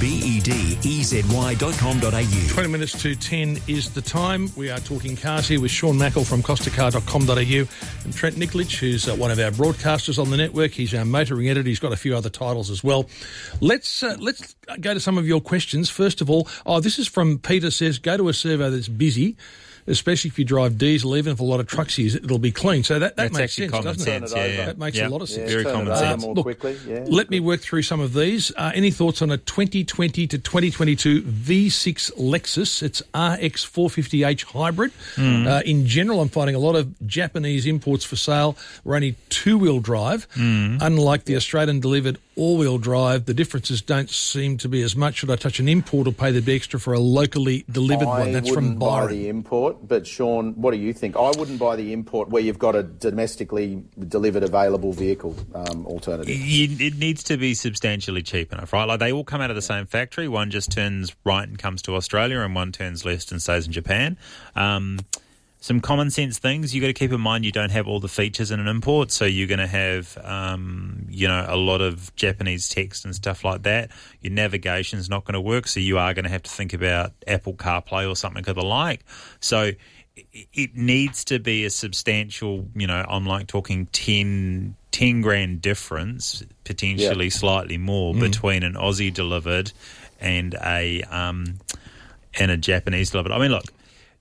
bedezy dot com dot a u. twenty minutes to ten is the time. We are talking cars here with Sean Mackle from costa car dot com dot a u and Trent Nikolic, who's uh, one of our broadcasters on the network. He's our motoring editor. He's got a few other titles as well. Let's uh, let's go to some of your questions. First of all, oh, this is from Peter says, go to a servo that's busy, especially if you drive diesel, even if a lot of trucks use it, it'll be clean. So that, that That's makes actually sense, common doesn't sense, it? yeah, yeah. That makes Yep. a lot of sense. Yeah, Very common it sense. more Look, quickly. Yeah, let me work through some of these. Uh, any thoughts on a twenty twenty to twenty twenty-two V six Lexus? It's R X four fifty H hybrid. Mm. Uh, in general, I'm finding a lot of Japanese imports for sale were only two-wheel drive. Mm. Unlike the Australian delivered all-wheel drive, the differences don't seem to be as much. Should I touch an import or pay the bit extra for a locally delivered I one? That's from wouldn't buy Byron. the import, but Sean, what do you think? I wouldn't buy the import where you've got a domestically delivered available vehicle um, alternative. You, it needs to be substantially cheap enough, right? Like they all come out of the same factory. One just turns right and comes to Australia, and one turns left and stays in Japan. Um, some common sense things you got to keep in mind. You don't have all the features in an import, so you're going to have, um, you know, a lot of Japanese text and stuff like that. Your navigation's not going to work, so you are going to have to think about Apple CarPlay or something of the like. So it needs to be a substantial, you know, I'm like talking ten, ten grand difference, potentially Yep. slightly more, Mm. between an Aussie delivered and a um, and a Japanese delivered. I mean, look,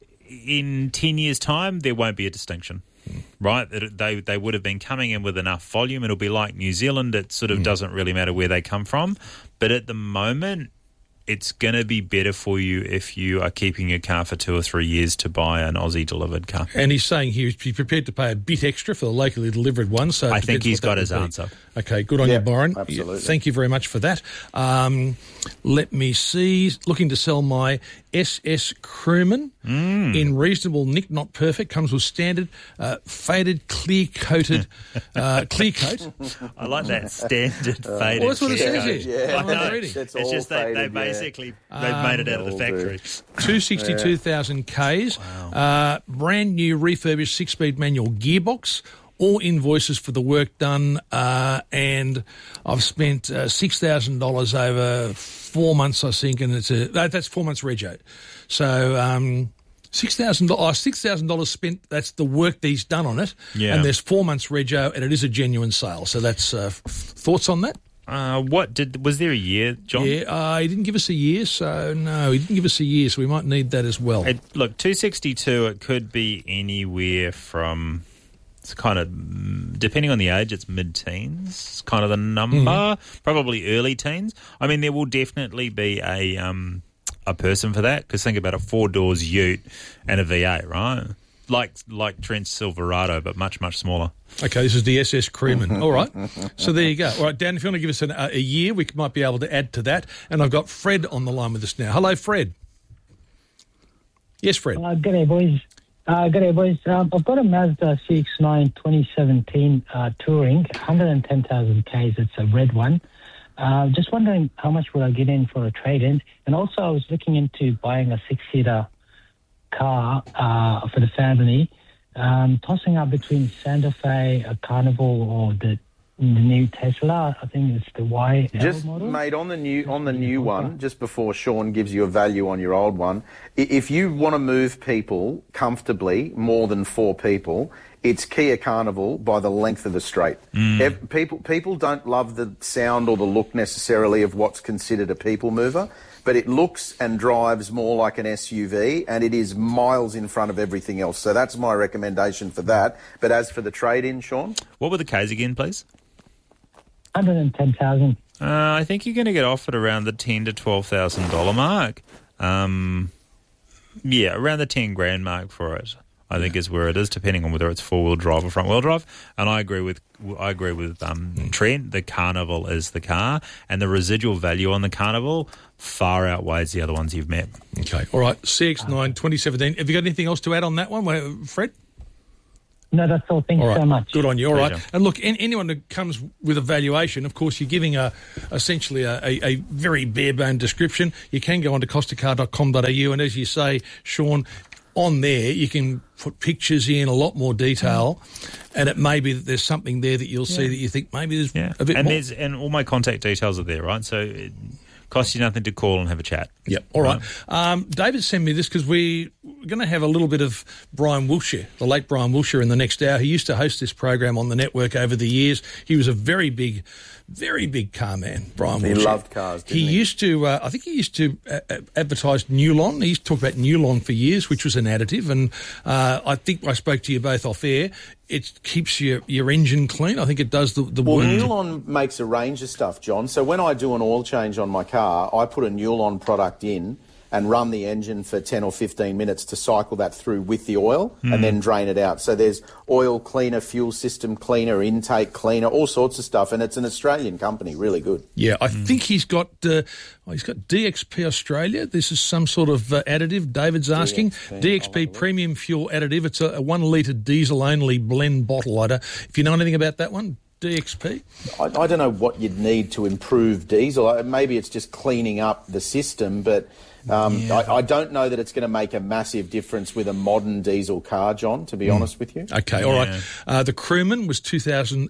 in ten years' time, there won't be a distinction, right? They they would have been coming in with enough volume. It'll be like New Zealand. It sort of Mm. doesn't really matter where they come from. But at the moment, it's going to be better for you if you are keeping your car for two or three years to buy an Aussie delivered car. And he's saying he would be prepared to pay a bit extra for the locally delivered one. So it I think depends he's what got that his would be. answer. Okay, good on you, Yep, Byron. absolutely. Yeah, thank you very much for that. Um, let me see. Looking to sell my S S Crewman Mm. in reasonable nick, not perfect. Comes with standard uh, faded, clear-coated uh, clear coat. I like that standard Uh, faded. Well, that's what it clear says coat. here. I I'm know. reading. It's It's all just they, they faded, yeah. basically they've made it out of the All factory. two hundred sixty-two thousand Ks, uh, brand new refurbished six-speed manual gearbox, all invoices for the work done, uh, and I've spent uh, six thousand dollars over four months, I think, and it's a, that, that's four months rego. So um, six thousand dollars, oh, six thousand dollars spent, that's the work that he's done on it, Yeah. and there's four months rego, and it is a genuine sale. So that's uh, f- thoughts on that? Uh, what did was there a year, John? Yeah, uh, he didn't give us a year, so no, he didn't give us a year, so we might need that as well. It, look, two sixty-two, it could be anywhere from, it's kind of, depending on the age, it's mid-teens, it's kind of the number, Mm-hmm. probably early teens. I mean, there will definitely be a um, a person for that, because think about it, four doors ute and a V eight, right? Like like Trent's Silverado, but much, much smaller. Okay, this is the S S Crewman. All right. So there you go. All right, Dan, if you want to give us an, uh, a year, we might be able to add to that. And I've got Fred on the line with us now. Hello, Fred. Yes, Fred. Uh, g'day, boys. Uh, g'day, boys. Um, I've got a Mazda C X nine twenty seventeen uh, Touring, one hundred ten thousand Ks. It's a red one. Uh, just wondering how much would I get in for a trade-in? And also I was looking into buying a six-seater car uh, for the family, um, tossing up between Santa Fe, a Carnival, or the, the new Tesla. I think it's the Y L Just, model. mate, on the new on the new one, just before Sean gives you a value on your old one, i- if you want to move people comfortably, more than four people, it's Kia Carnival by the length of the straight. Mm. Ev- people people don't love the sound or the look necessarily of what's considered a people mover, but it looks and drives more like an S U V, and it is miles in front of everything else. So that's my recommendation for that. But as for the trade-in, Sean? What were the Ks again, please? one hundred ten thousand. Uh, I think you're going to get offered around the ten to twelve thousand dollar mark. Um, yeah, around the ten grand mark for it. I think is where it is, depending on whether it's four wheel drive or front wheel drive. And I agree with I agree with um, mm. Trent. The Carnival is the car, and the residual value on the Carnival far outweighs the other ones you've met. Okay, all right. C X nine twenty seventeen. Have you got anything else to add on that one, Fred? No, that's all. Thank all you right. so much. Good on you. All Pleasure. right. And look, any, anyone that comes with a valuation, of course, you're giving a essentially a, a, a very bare-bone description. You can go on to costa car dot com dot a u, and as you say, Sean, on there you can put pictures in, a lot more detail, mm. and it may be that there's something there that you'll see yeah. that you think maybe there's yeah. a bit and more. There's, and all my contact details are there, right? So it costs you nothing to call and have a chat. Yep. All right. right. Um, David sent me this because we, we're going to have a little bit of Brian Wilshire, the late Brian Wilshire, in the next hour. He used to host this program on the network over the years. He was a very big, very big car man, Brian he Wilshire. He loved cars, didn't he? He used to, uh, I think he used to uh, advertise Newlon. He used to talk about Newlon for years, which was an additive. And uh, I think I spoke to you both off air. It keeps your, your engine clean. I think it does the, the well, work. Newlon makes a range of stuff, John. So when I do an oil change on my car, I put a Newlon product in and run the engine for ten or fifteen minutes to cycle that through with the oil mm. and then drain it out. So there's oil cleaner, fuel system cleaner, intake cleaner, all sorts of stuff. And it's an Australian company, really good. Yeah, I mm. think he's got uh, oh, he's got D X P Australia. This is some sort of uh, additive, David's asking. D X P, D X P Premium Fuel Additive. It's a, a one litre diesel-only blend bottle. I don't, if you know anything about that one, D X P? I, I don't know what you'd need to improve diesel. Maybe it's just cleaning up the system, but um, yeah. I, I don't know that it's going to make a massive difference with a modern diesel car, John, to be mm. honest with you. Okay, all yeah. right. Uh, the Crewman was two thousand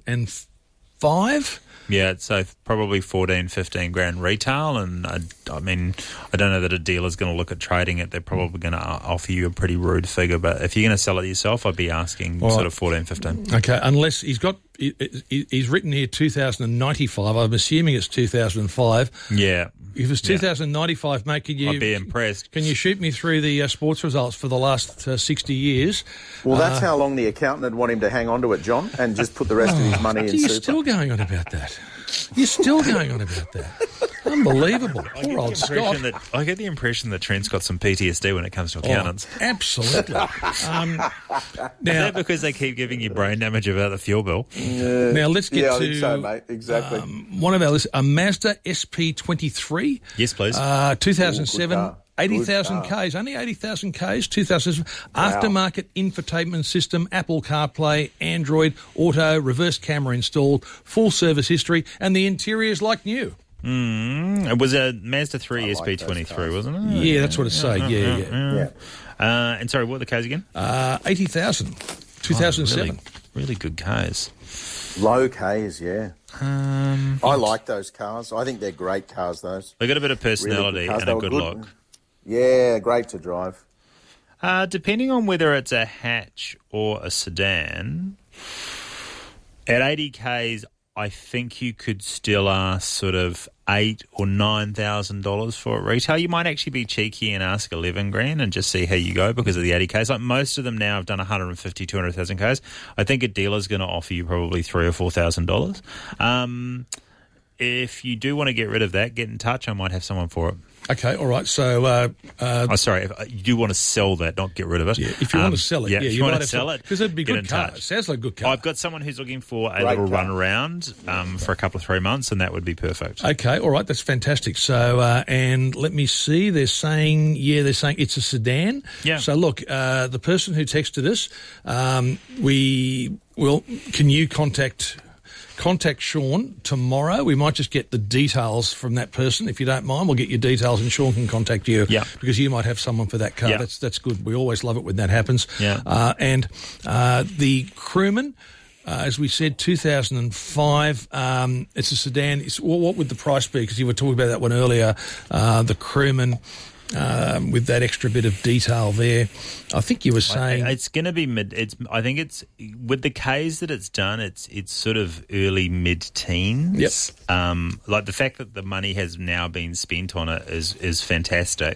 five. Yeah, so probably fourteen, fifteen grand retail, and I, I mean, I don't know that a dealer's going to look at trading it. They're probably going to offer you a pretty rude figure, but if you're going to sell it yourself, I'd be asking all sort right. of fourteen, fifteen. Okay, unless he's got, he, he's written here two thousand ninety-five. I'm assuming it's two thousand five. Yeah. If it's two thousand ninety-five, mate, can you... I'd be impressed. Can you shoot me through the uh, sports results for the last uh, sixty years? Well, that's uh, how long the accountant would want him to hang on to it, John, and just put the rest oh, of his money in you're super. You're still going on about that. You're still going on about that. Unbelievable. Poor old Scott. That, I get the impression that Trent's got some P T S D when it comes to accountants. Oh, absolutely. um, now, Is that because they keep giving you brain damage about the fuel bill? Uh, now, let's get yeah, to... I think so, mate. Exactly. Um, one of our listeners, a Mazda S P twenty-three. Yes, please. Uh, two thousand seven. Ooh, eighty thousand Ks, only eighty thousand Ks, two thousand seven. Wow. Aftermarket infotainment system, Apple CarPlay, Android, Auto, reverse camera installed, full service history, and the interior's like new. Mm, it was a Mazda three I S P twenty-three, like wasn't it? Yeah, yeah, that's what it's saying. Yeah, yeah. yeah. yeah. Uh, and sorry, what were the Ks again? Uh, eighty thousand, two thousand seven. Oh, really, really good Ks. Low Ks, yeah. Um, I like those cars. I think they're great cars, those. They got a bit of personality really and a good, good look. Yeah, great to drive. Uh, depending on whether it's a hatch or a sedan, at eighty Ks, I think you could still ask sort of eight or nine thousand dollars for it retail. You might actually be cheeky and ask eleven grand and just see how you go because of the eighty Ks. Like most of them now have done one hundred fifty, two hundred thousand Ks. I think a dealer's going to offer you probably three or four thousand dollars. Um, if you do want to get rid of that, get in touch. I might have someone for it. Okay, all right. So, uh, uh, oh, sorry, if, uh, you do want to sell that, not get rid of it. Yeah, if you um, want to sell it, yeah, yeah if you, you want might to sell to, it, because it'd be get good in car. touch. Sounds like a good car. I've got someone who's looking for a Great little car. run around um, for a couple of three months, and that would be perfect. Okay, all right, that's fantastic. So, uh, and let me see. They're saying, yeah, they're saying it's a sedan. Yeah. So, look, uh, the person who texted us, um, we will. Can you contact? Contact Sean tomorrow. We might just get the details from that person. If you don't mind, we'll get your details and Sean can contact you. Yeah. Because you might have someone for that car. Yeah. That's that's good. We always love it when that happens. Yeah. Uh, and uh, the Crewman, uh, as we said, two thousand five. Um, it's a sedan. It's, what, what would the price be? Because you were talking about that one earlier. Uh, the Crewman. Um, with that extra bit of detail there, I think you were saying it's going to be mid. It's I think it's with the Ks that it's done. It's it's sort of early mid teens. Yep. Um, like the fact that the money has now been spent on it is is fantastic,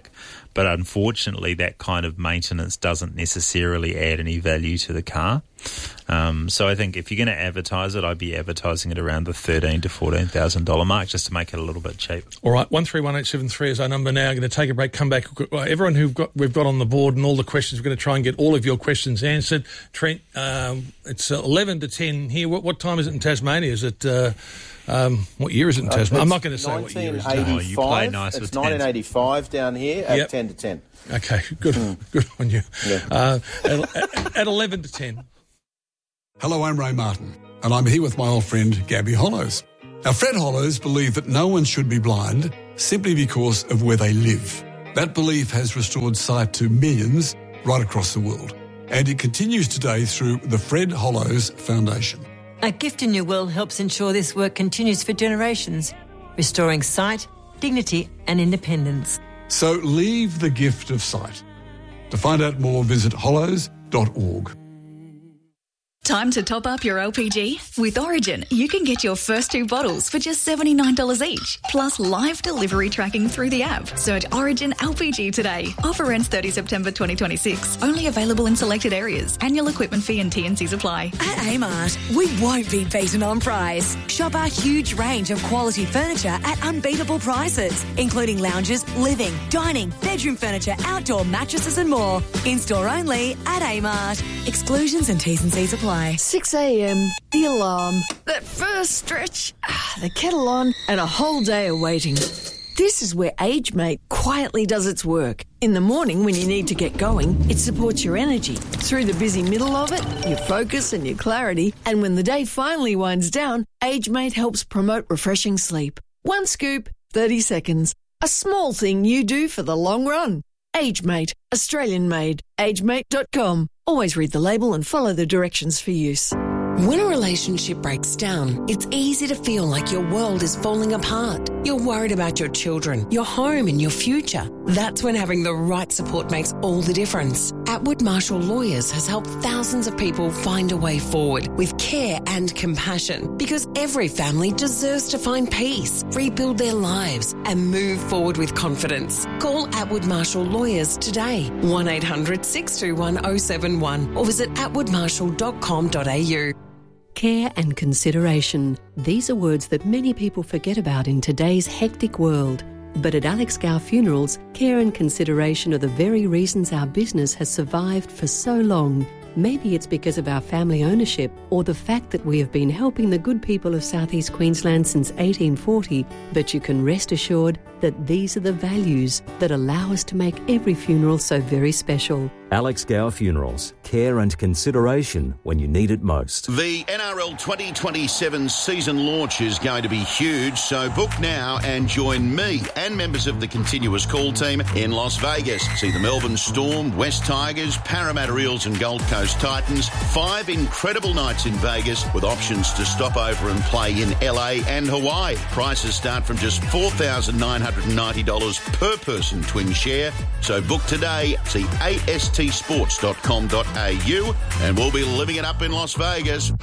but unfortunately that kind of maintenance doesn't necessarily add any value to the car. Um, so I think if you're going to advertise it, I'd be advertising it around the thirteen to fourteen thousand dollar mark, just to make it a little bit cheap. All right, one three one eight seven three is our number now. I'm going to take a break, come back. Everyone who got we've got on the board and all the questions, we're going to try and get all of your questions answered. Trent, um, it's eleven to ten here. What, what time is it in Tasmania? Is it uh, um, what year is it in Tasmania? Uh, I'm not going to say what year it is. Oh, you play nice it's with nineteen eighty-five down here at yep. ten to ten. Okay, good, mm. good on you. Yeah. Uh, at, at, at eleven to ten. Hello, I'm Ray Martin, and I'm here with my old friend Gabby Hollows. Now, Fred Hollows believe that no one should be blind simply because of where they live. That belief has restored sight to millions right across the world, and it continues today through the Fred Hollows Foundation. A gift in your will helps ensure this work continues for generations, restoring sight, dignity and independence. So leave the gift of sight. To find out more, visit hollows dot org. Time to top up your L P G? With Origin, you can get your first two bottles for just seventy-nine dollars each, plus live delivery tracking through the app. Search Origin L P G today. Offer ends thirtieth September twenty twenty-six. Only available in selected areas. Annual equipment fee and T and Cs apply. At Amart, we won't be beaten on price. Shop our huge range of quality furniture at unbeatable prices, including lounges, living, dining, bedroom furniture, outdoor mattresses and more. In-store only at Amart. Exclusions and T's and C's apply. six a.m, the alarm, that first stretch, the kettle on, and a whole day of waiting. This is where AgeMate quietly does its work. In the morning when you need to get going, it supports your energy. Through the busy middle of it, your focus and your clarity. And when the day finally winds down, AgeMate helps promote refreshing sleep. One scoop, thirty seconds. A small thing you do for the long run. AgeMate, Australian made. agemate dot com. Always read the label and follow the directions for use. When a relationship breaks down, it's easy to feel like your world is falling apart. You're worried about your children, your home and your future. That's when having the right support makes all the difference. Atwood Marshall Lawyers has helped thousands of people find a way forward with care and compassion, because every family deserves to find peace, rebuild their lives and move forward with confidence. Call Atwood Marshall Lawyers today, one eight hundred six two one oh seven one, or visit atwood marshall dot com dot a u. Care and consideration. These are words that many people forget about in today's hectic world. But at Alex Gow Funerals, care and consideration are the very reasons our business has survived for so long. Maybe it's because of our family ownership or the fact that we have been helping the good people of Southeast Queensland since eighteen forty, but you can rest assured that these are the values that allow us to make every funeral so very special. Alex Gow Funerals. Care and consideration when you need it most. The N R L twenty twenty-seven season launch is going to be huge, so book now and join me and members of the Continuous Call team in Las Vegas. See the Melbourne Storm, West Tigers, Parramatta Eels and Gold Coast Titans. Five incredible nights in Vegas with options to stop over and play in L A and Hawaii. Prices start from just four thousand nine hundred ninety dollars per person twin share. So book today. See A S T sports dot com dot a u and we'll be living it up in Las Vegas.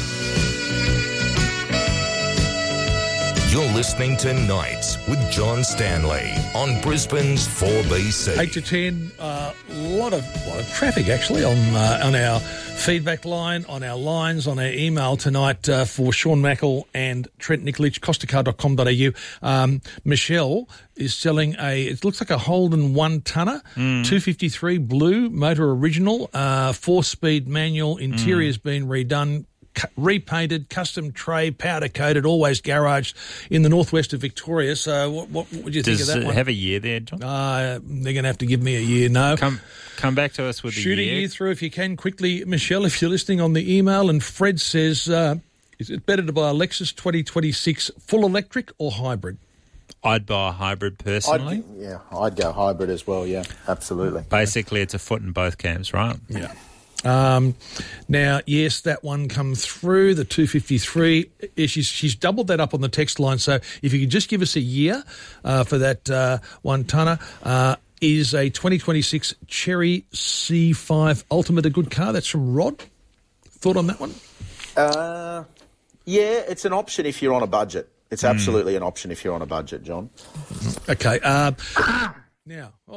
You're listening to Nights with John Stanley on Brisbane's four B C. eight to ten, a uh, lot of lot of traffic actually on uh, on our feedback line, on our lines, on our email tonight uh, for Sean Mackle and Trent Nikolic, costacar dot com dot a u. Um, Michelle is selling a, it looks like a Holden one-tonner, mm. two fifty-three blue, motor original, uh, four-speed manual, interior's mm. been redone, repainted, custom tray, powder coated, always garaged in the northwest of Victoria. So what, what, what do you Does think of that it one? Have a year there, John? Uh, they're going to have to give me a year. No. Come come back to us with Shoot a year. a year through if you can quickly, Michelle, if you're listening on the email. And Fred says, uh, is it better to buy a Lexus twenty twenty-six full electric or hybrid? I'd buy a hybrid personally. I'd, yeah, I'd go hybrid as well, yeah, absolutely. Basically, it's a foot in both camps, right? Yeah. Um, now, yes, that one come through, the two fifty-three. She's, she's doubled that up on the text line. So if you could just give us a year uh, for that uh, one-tonner, uh, is a twenty twenty-six Cherry C five Ultimate a good car? That's from Rod. Thought on that one? Uh, yeah, it's an option if you're on a budget. It's mm. absolutely an option if you're on a budget, John. Okay. Uh, now, oh,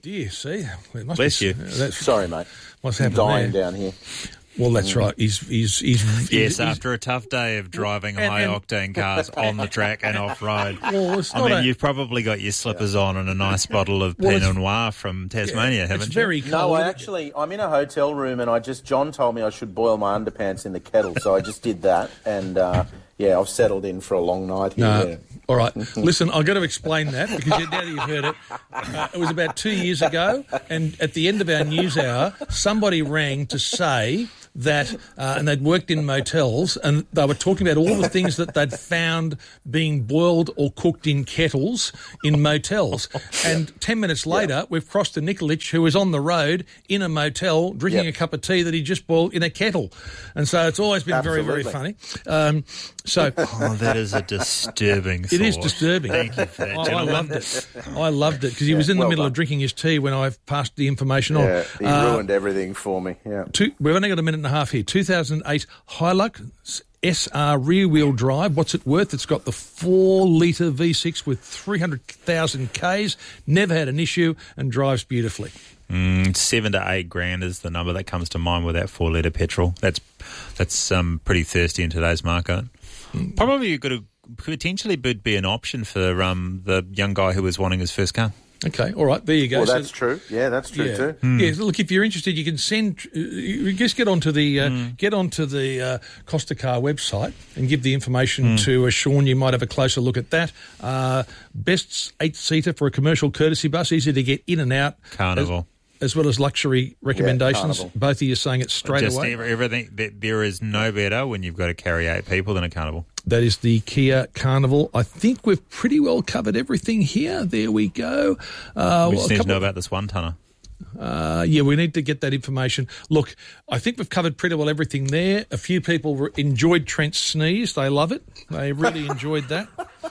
dear, see? It must Bless be, you. Uh, that's, Sorry, mate. What's I'm happened dying there? down here. Well, that's right. He's he's he's Yes, he's, after a tough day of driving And- and- high-octane cars on the track and off-road. Well, it's I not mean, a- you've probably got your slippers on and a nice bottle of Well, Pinot it's- Noir from Tasmania, yeah, haven't it's you? very cold. No, I actually, I'm in a hotel room and I just, John told me I should boil my underpants in the kettle, so I just did that and, uh, yeah, I've settled in for a long night here. No. Yeah. All right. Listen, I've got to explain that because you- now that you've heard it, uh, it was about two years ago, and at the end of our news hour, somebody rang to say that, uh, and they'd worked in motels, and they were talking about all the things that they'd found being boiled or cooked in kettles in motels. And ten minutes later, we've crossed to Nikolic, who was on the road in a motel drinking Yep. a cup of tea that he just boiled in a kettle. And so it's always been very, very funny. Um, so Oh, that is a disturbing It is thought. disturbing. Thank you for that, I, I gentlemen. loved it. I loved it because he was in the well middle done. of drinking his tea when I passed the information on. Yeah, he Uh, ruined everything for me, yeah. two, we've only got a minute and a half here. two thousand eight Hilux S R rear-wheel drive. What's it worth? It's got the four litre V six with three hundred thousand Ks, never had an issue, and drives beautifully. Mm, seven to eight grand is the number that comes to mind with that four litre petrol. That's that's um, pretty thirsty in today's market. Mm. Probably you could have potentially would be an option for um, the young guy who was wanting his first car. Okay, all right, there you go. Well, So- that's true. Yeah, that's true yeah. too. Yeah, look, if you're interested, you can send. Uh, you just get onto the uh, get onto the uh, Costa Car website and give the information to uh, Sean. You might have a closer look at that. Uh, best eight seater for a commercial courtesy bus, easy to get in and out. Carnival. As, as well as luxury recommendations. Carnival. Both of you saying it straight Just away. ev- everything. th- There is no better when you've got to carry eight people than a Carnival. That is the Kia Carnival. I think we've pretty well covered everything here. There we go. Uh, We well, just a need to couple- know about this one tonner. Uh, yeah, we need to get that information. Look, I think we've covered pretty well everything there. A few people re- enjoyed Trent's sneeze. They love it. They really enjoyed that.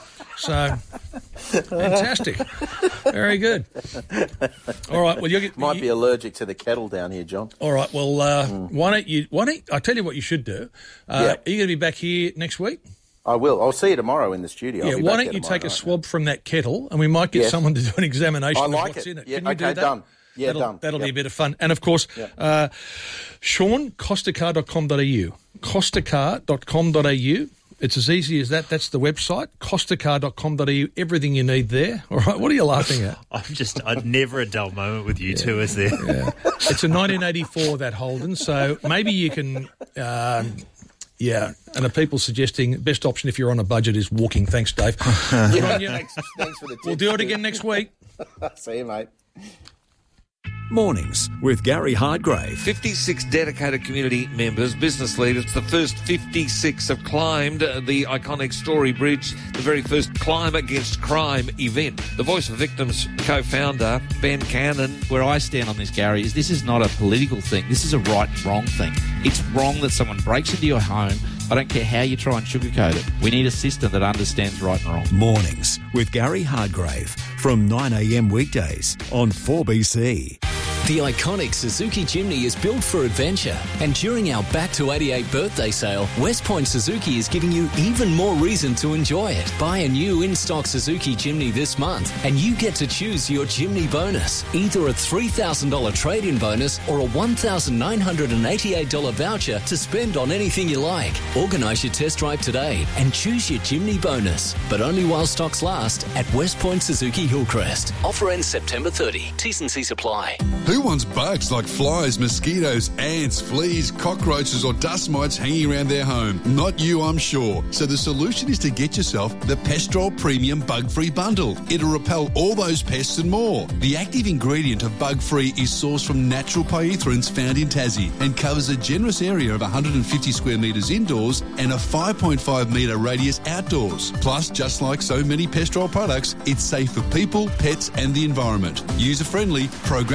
So, fantastic. Very good. All right, well, you Might be allergic to the kettle down here, John. All right, well, uh, why don't you, why don't, I tell you what you should do. Uh, Yeah. Are you going to be back here next week? I will. I'll see you tomorrow in the studio. I'll Yeah, be why back don't there you tomorrow take a night. swab from that kettle and we might get Yes. someone to do an examination I of like what's it. in it. Yeah, Can you do okay, that? done. Yeah, that'll, done. That'll be a Yep. bit of fun. And, of course, Yeah. uh, Sean, costacar dot com dot a u. costacar dot com dot a u. It's as easy as that. That's the website, costacar dot com dot a u. Everything you need there. All right, what are you laughing at? I'm just, I'd never a dull moment with you two, is there? Yeah. It's a nineteen eighty-four, that Holden, so maybe you can... Um, yeah, and the people suggesting best option if you're on a budget is walking. Thanks, Dave. Good on you. Thanks, thanks for the tips. We'll do it again next week. See you, mate. Mornings with Gary Hardgrave. fifty-six dedicated community members, business leaders. The first fifty-six have climbed uh, the iconic Story Bridge, the very first Climb Against Crime event. The Voice of Victims co-founder, Ben Cannon. Where I stand on this, Gary, is this is not a political thing. This is a right and wrong thing. It's wrong that someone breaks into your home. I don't care how you try and sugarcoat it. We need a system that understands right and wrong. Mornings with Gary Hardgrave from nine a.m. weekdays on four B C. The iconic Suzuki Jimny is built for adventure, and during our Back to eighty-eight birthday sale, West Point Suzuki is giving you even more reason to enjoy it. Buy a new in-stock Suzuki Jimny this month, and you get to choose your Jimny bonus, either a three thousand dollars trade-in bonus or a one thousand nine hundred eighty-eight dollars voucher to spend on anything you like. Organise your test drive today and choose your Jimny bonus, but only while stocks last at West Point Suzuki Hillcrest. Offer ends September thirtieth. T's and C's apply. Who wants bugs like flies, mosquitoes, ants, fleas, cockroaches or dust mites hanging around their home? Not you, I'm sure. So the solution is to get yourself the Pestrol Premium Bug-Free Bundle. It'll repel all those pests and more. The active ingredient of Bug-Free is sourced from natural pyrethrins found in Tassie and covers a generous area of one hundred fifty square metres indoors and a five point five metre radius outdoors. Plus, just like so many Pestrol products, it's safe for people, pets and the environment. User-friendly, programmable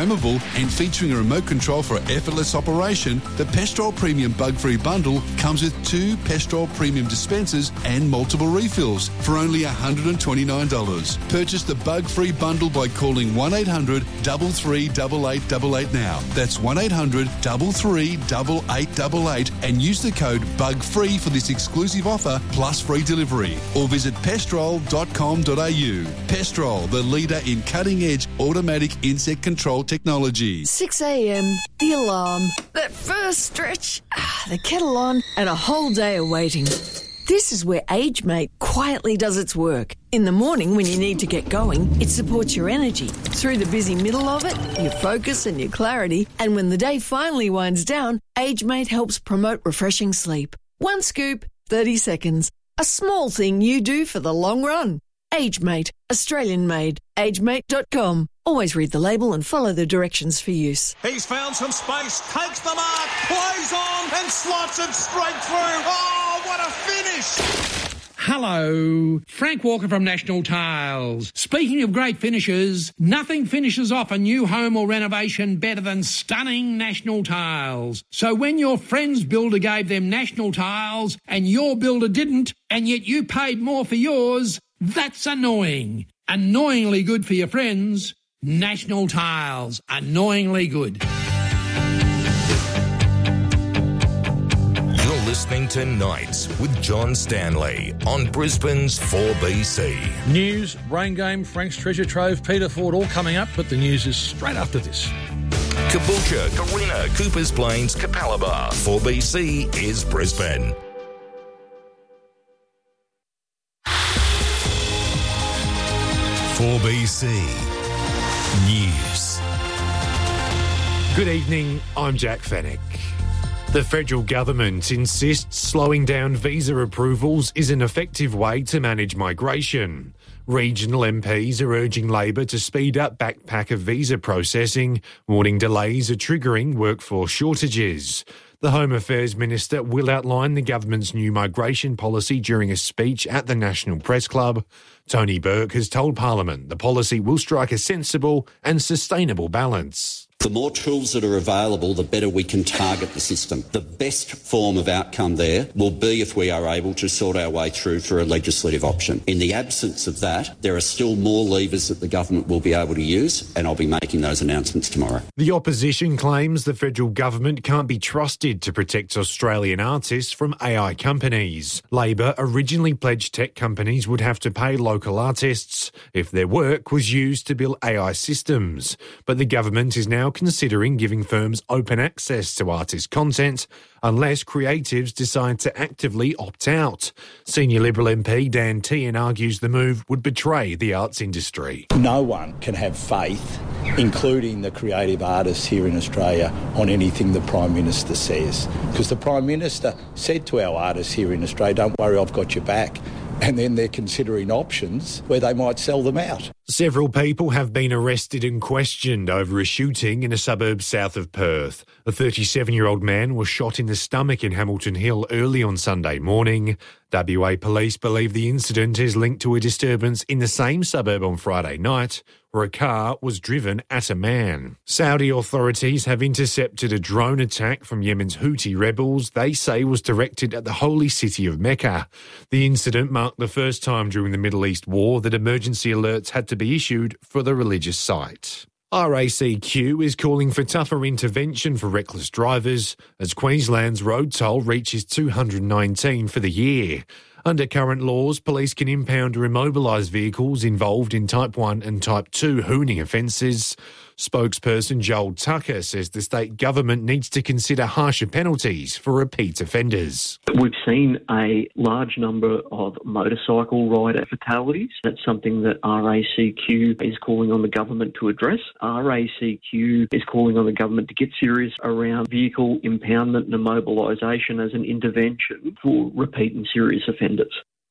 And featuring a remote control for effortless operation, the Pestrol Premium Bug-Free Bundle comes with two Pestrol Premium dispensers and multiple refills for only one hundred twenty-nine dollars. Purchase the Bug-Free Bundle by calling one eight hundred, three three eight eight eight eight now. That's one eight hundred, three three eight eight eight eight and use the code BUGFREE for this exclusive offer plus free delivery. Or visit pestrol dot com dot a u. Pestrol, the leader in cutting-edge automatic insect control technology. six a.m, the alarm, that first stretch, ah, the kettle on, and a whole day of waiting. This is where AgeMate quietly does its work. In the morning when you need to get going, it supports your energy. Through the busy middle of it, your focus and your clarity. And when the day finally winds down, AgeMate helps promote refreshing sleep. One scoop, thirty seconds. A small thing you do for the long run. AgeMate, Australian made. agemate dot com. Always read the label and follow the directions for use. He's found some space, takes the mark, plays on and slots it straight through. Oh, what a finish! Hello, Frank Walker from National Tiles. Speaking of great finishes, nothing finishes off a new home or renovation better than stunning National Tiles. So when your friend's builder gave them National Tiles and your builder didn't, and yet you paid more for yours, that's annoying. Annoyingly good for your friends. National Tiles. Annoyingly good. You're listening to Nights with John Stanley on Brisbane's four B C. News, Brain Game, Frank's Treasure Trove, Peter Ford, all coming up, but the news is straight after this. Caboolture, Carina, Coopers Plains, Capalaba. four B C is Brisbane. four B C News. Good evening, I'm Jack Fennick. The federal government insists slowing down visa approvals is an effective way to manage migration. Regional M Ps are urging Labor to speed up backpacker visa processing, warning delays are triggering workforce shortages. The Home Affairs Minister will outline the government's new migration policy during a speech at the National Press Club. Tony Burke has told Parliament the policy will strike a sensible and sustainable balance. The more tools that are available, the better we can target the system. The best form of outcome there will be if we are able to sort our way through for a legislative option. In the absence of that, there are still more levers that the government will be able to use, and I'll be making those announcements tomorrow. The opposition claims the federal government can't be trusted to protect Australian artists from A I companies. Labor originally pledged tech companies would have to pay local artists if their work was used to build A I systems, but the government is now considering giving firms open access to artist content unless creatives decide to actively opt out. Senior Liberal M P Dan Tehan argues the move would betray the arts industry. No one can have faith, including the creative artists here in Australia, on anything the Prime Minister says. Because the Prime Minister said to our artists here in Australia, don't worry, I've got your back. And then they're considering options where they might sell them out. Several people have been arrested and questioned over a shooting in a suburb south of Perth. A thirty-seven-year-old man was shot in the stomach in Hamilton Hill early on Sunday morning. W A police believe the incident is linked to a disturbance in the same suburb on Friday night, where a car was driven at a man. Saudi authorities have intercepted a drone attack from Yemen's Houthi rebels they say was directed at the holy city of Mecca. The incident marked the first time during the Middle East war that emergency alerts had to be issued for the religious site. R A C Q is calling for tougher intervention for reckless drivers as Queensland's road toll reaches two hundred nineteen for the year. Under current laws, police can impound or immobilise vehicles involved in Type one and Type two hooning offences. Spokesperson Joel Tucker says the state government needs to consider harsher penalties for repeat offenders. We've seen a large number of motorcycle rider fatalities. That's something that R A C Q is calling on the government to address. R A C Q is calling on the government to get serious around vehicle impoundment and immobilisation as an intervention for repeat and serious offenders.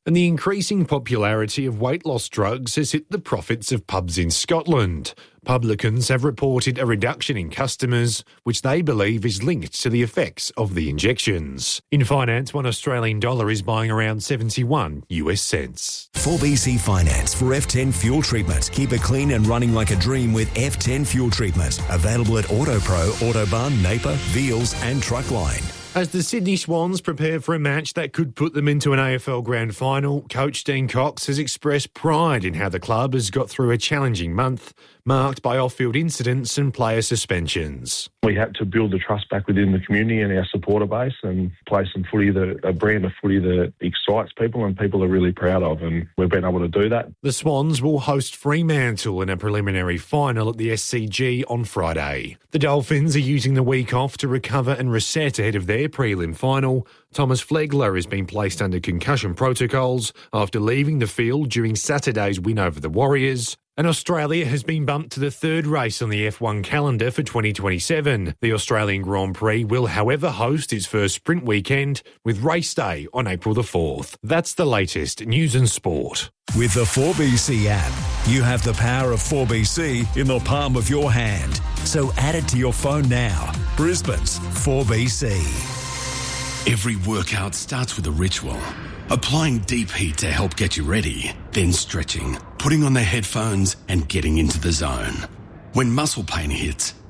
And the increasing popularity of weight loss drugs has hit the profits of pubs in Scotland. Publicans have reported a reduction in customers, which they believe is linked to the effects of the injections. In finance, one Australian dollar is buying around seventy-one U S cents. four B C Finance for F ten fuel treatment. Keep it clean and running like a dream with F ten fuel treatment. Available at AutoPro, Autobahn, Napier, Veals and Truckline. As the Sydney Swans prepare for a match that could put them into an A F L Grand Final, coach Dean Cox has expressed pride in how the club has got through a challenging month, marked by off-field incidents and player suspensions. We had to build the trust back within the community and our supporter base and play some footy, that, a brand of footy that excites people and people are really proud of, and we've been able to do that. The Swans will host Fremantle in a preliminary final at the S C G on Friday. The Dolphins are using the week off to recover and reset ahead of their prelim final. Thomas Flegler has been placed under concussion protocols after leaving the field during Saturday's win over the Warriors. And Australia has been bumped to the third race on the F one calendar for twenty twenty-seven. The Australian Grand Prix will, however, host its first sprint weekend with race day on April the fourth. That's the latest news and sport. With the four B C app, you have the power of four B C in the palm of your hand. So add it to your phone now. Brisbane's four B C. Every workout starts with a ritual. Applying deep heat to help get you ready, then stretching, putting on the headphones and getting into the zone. When muscle pain hits,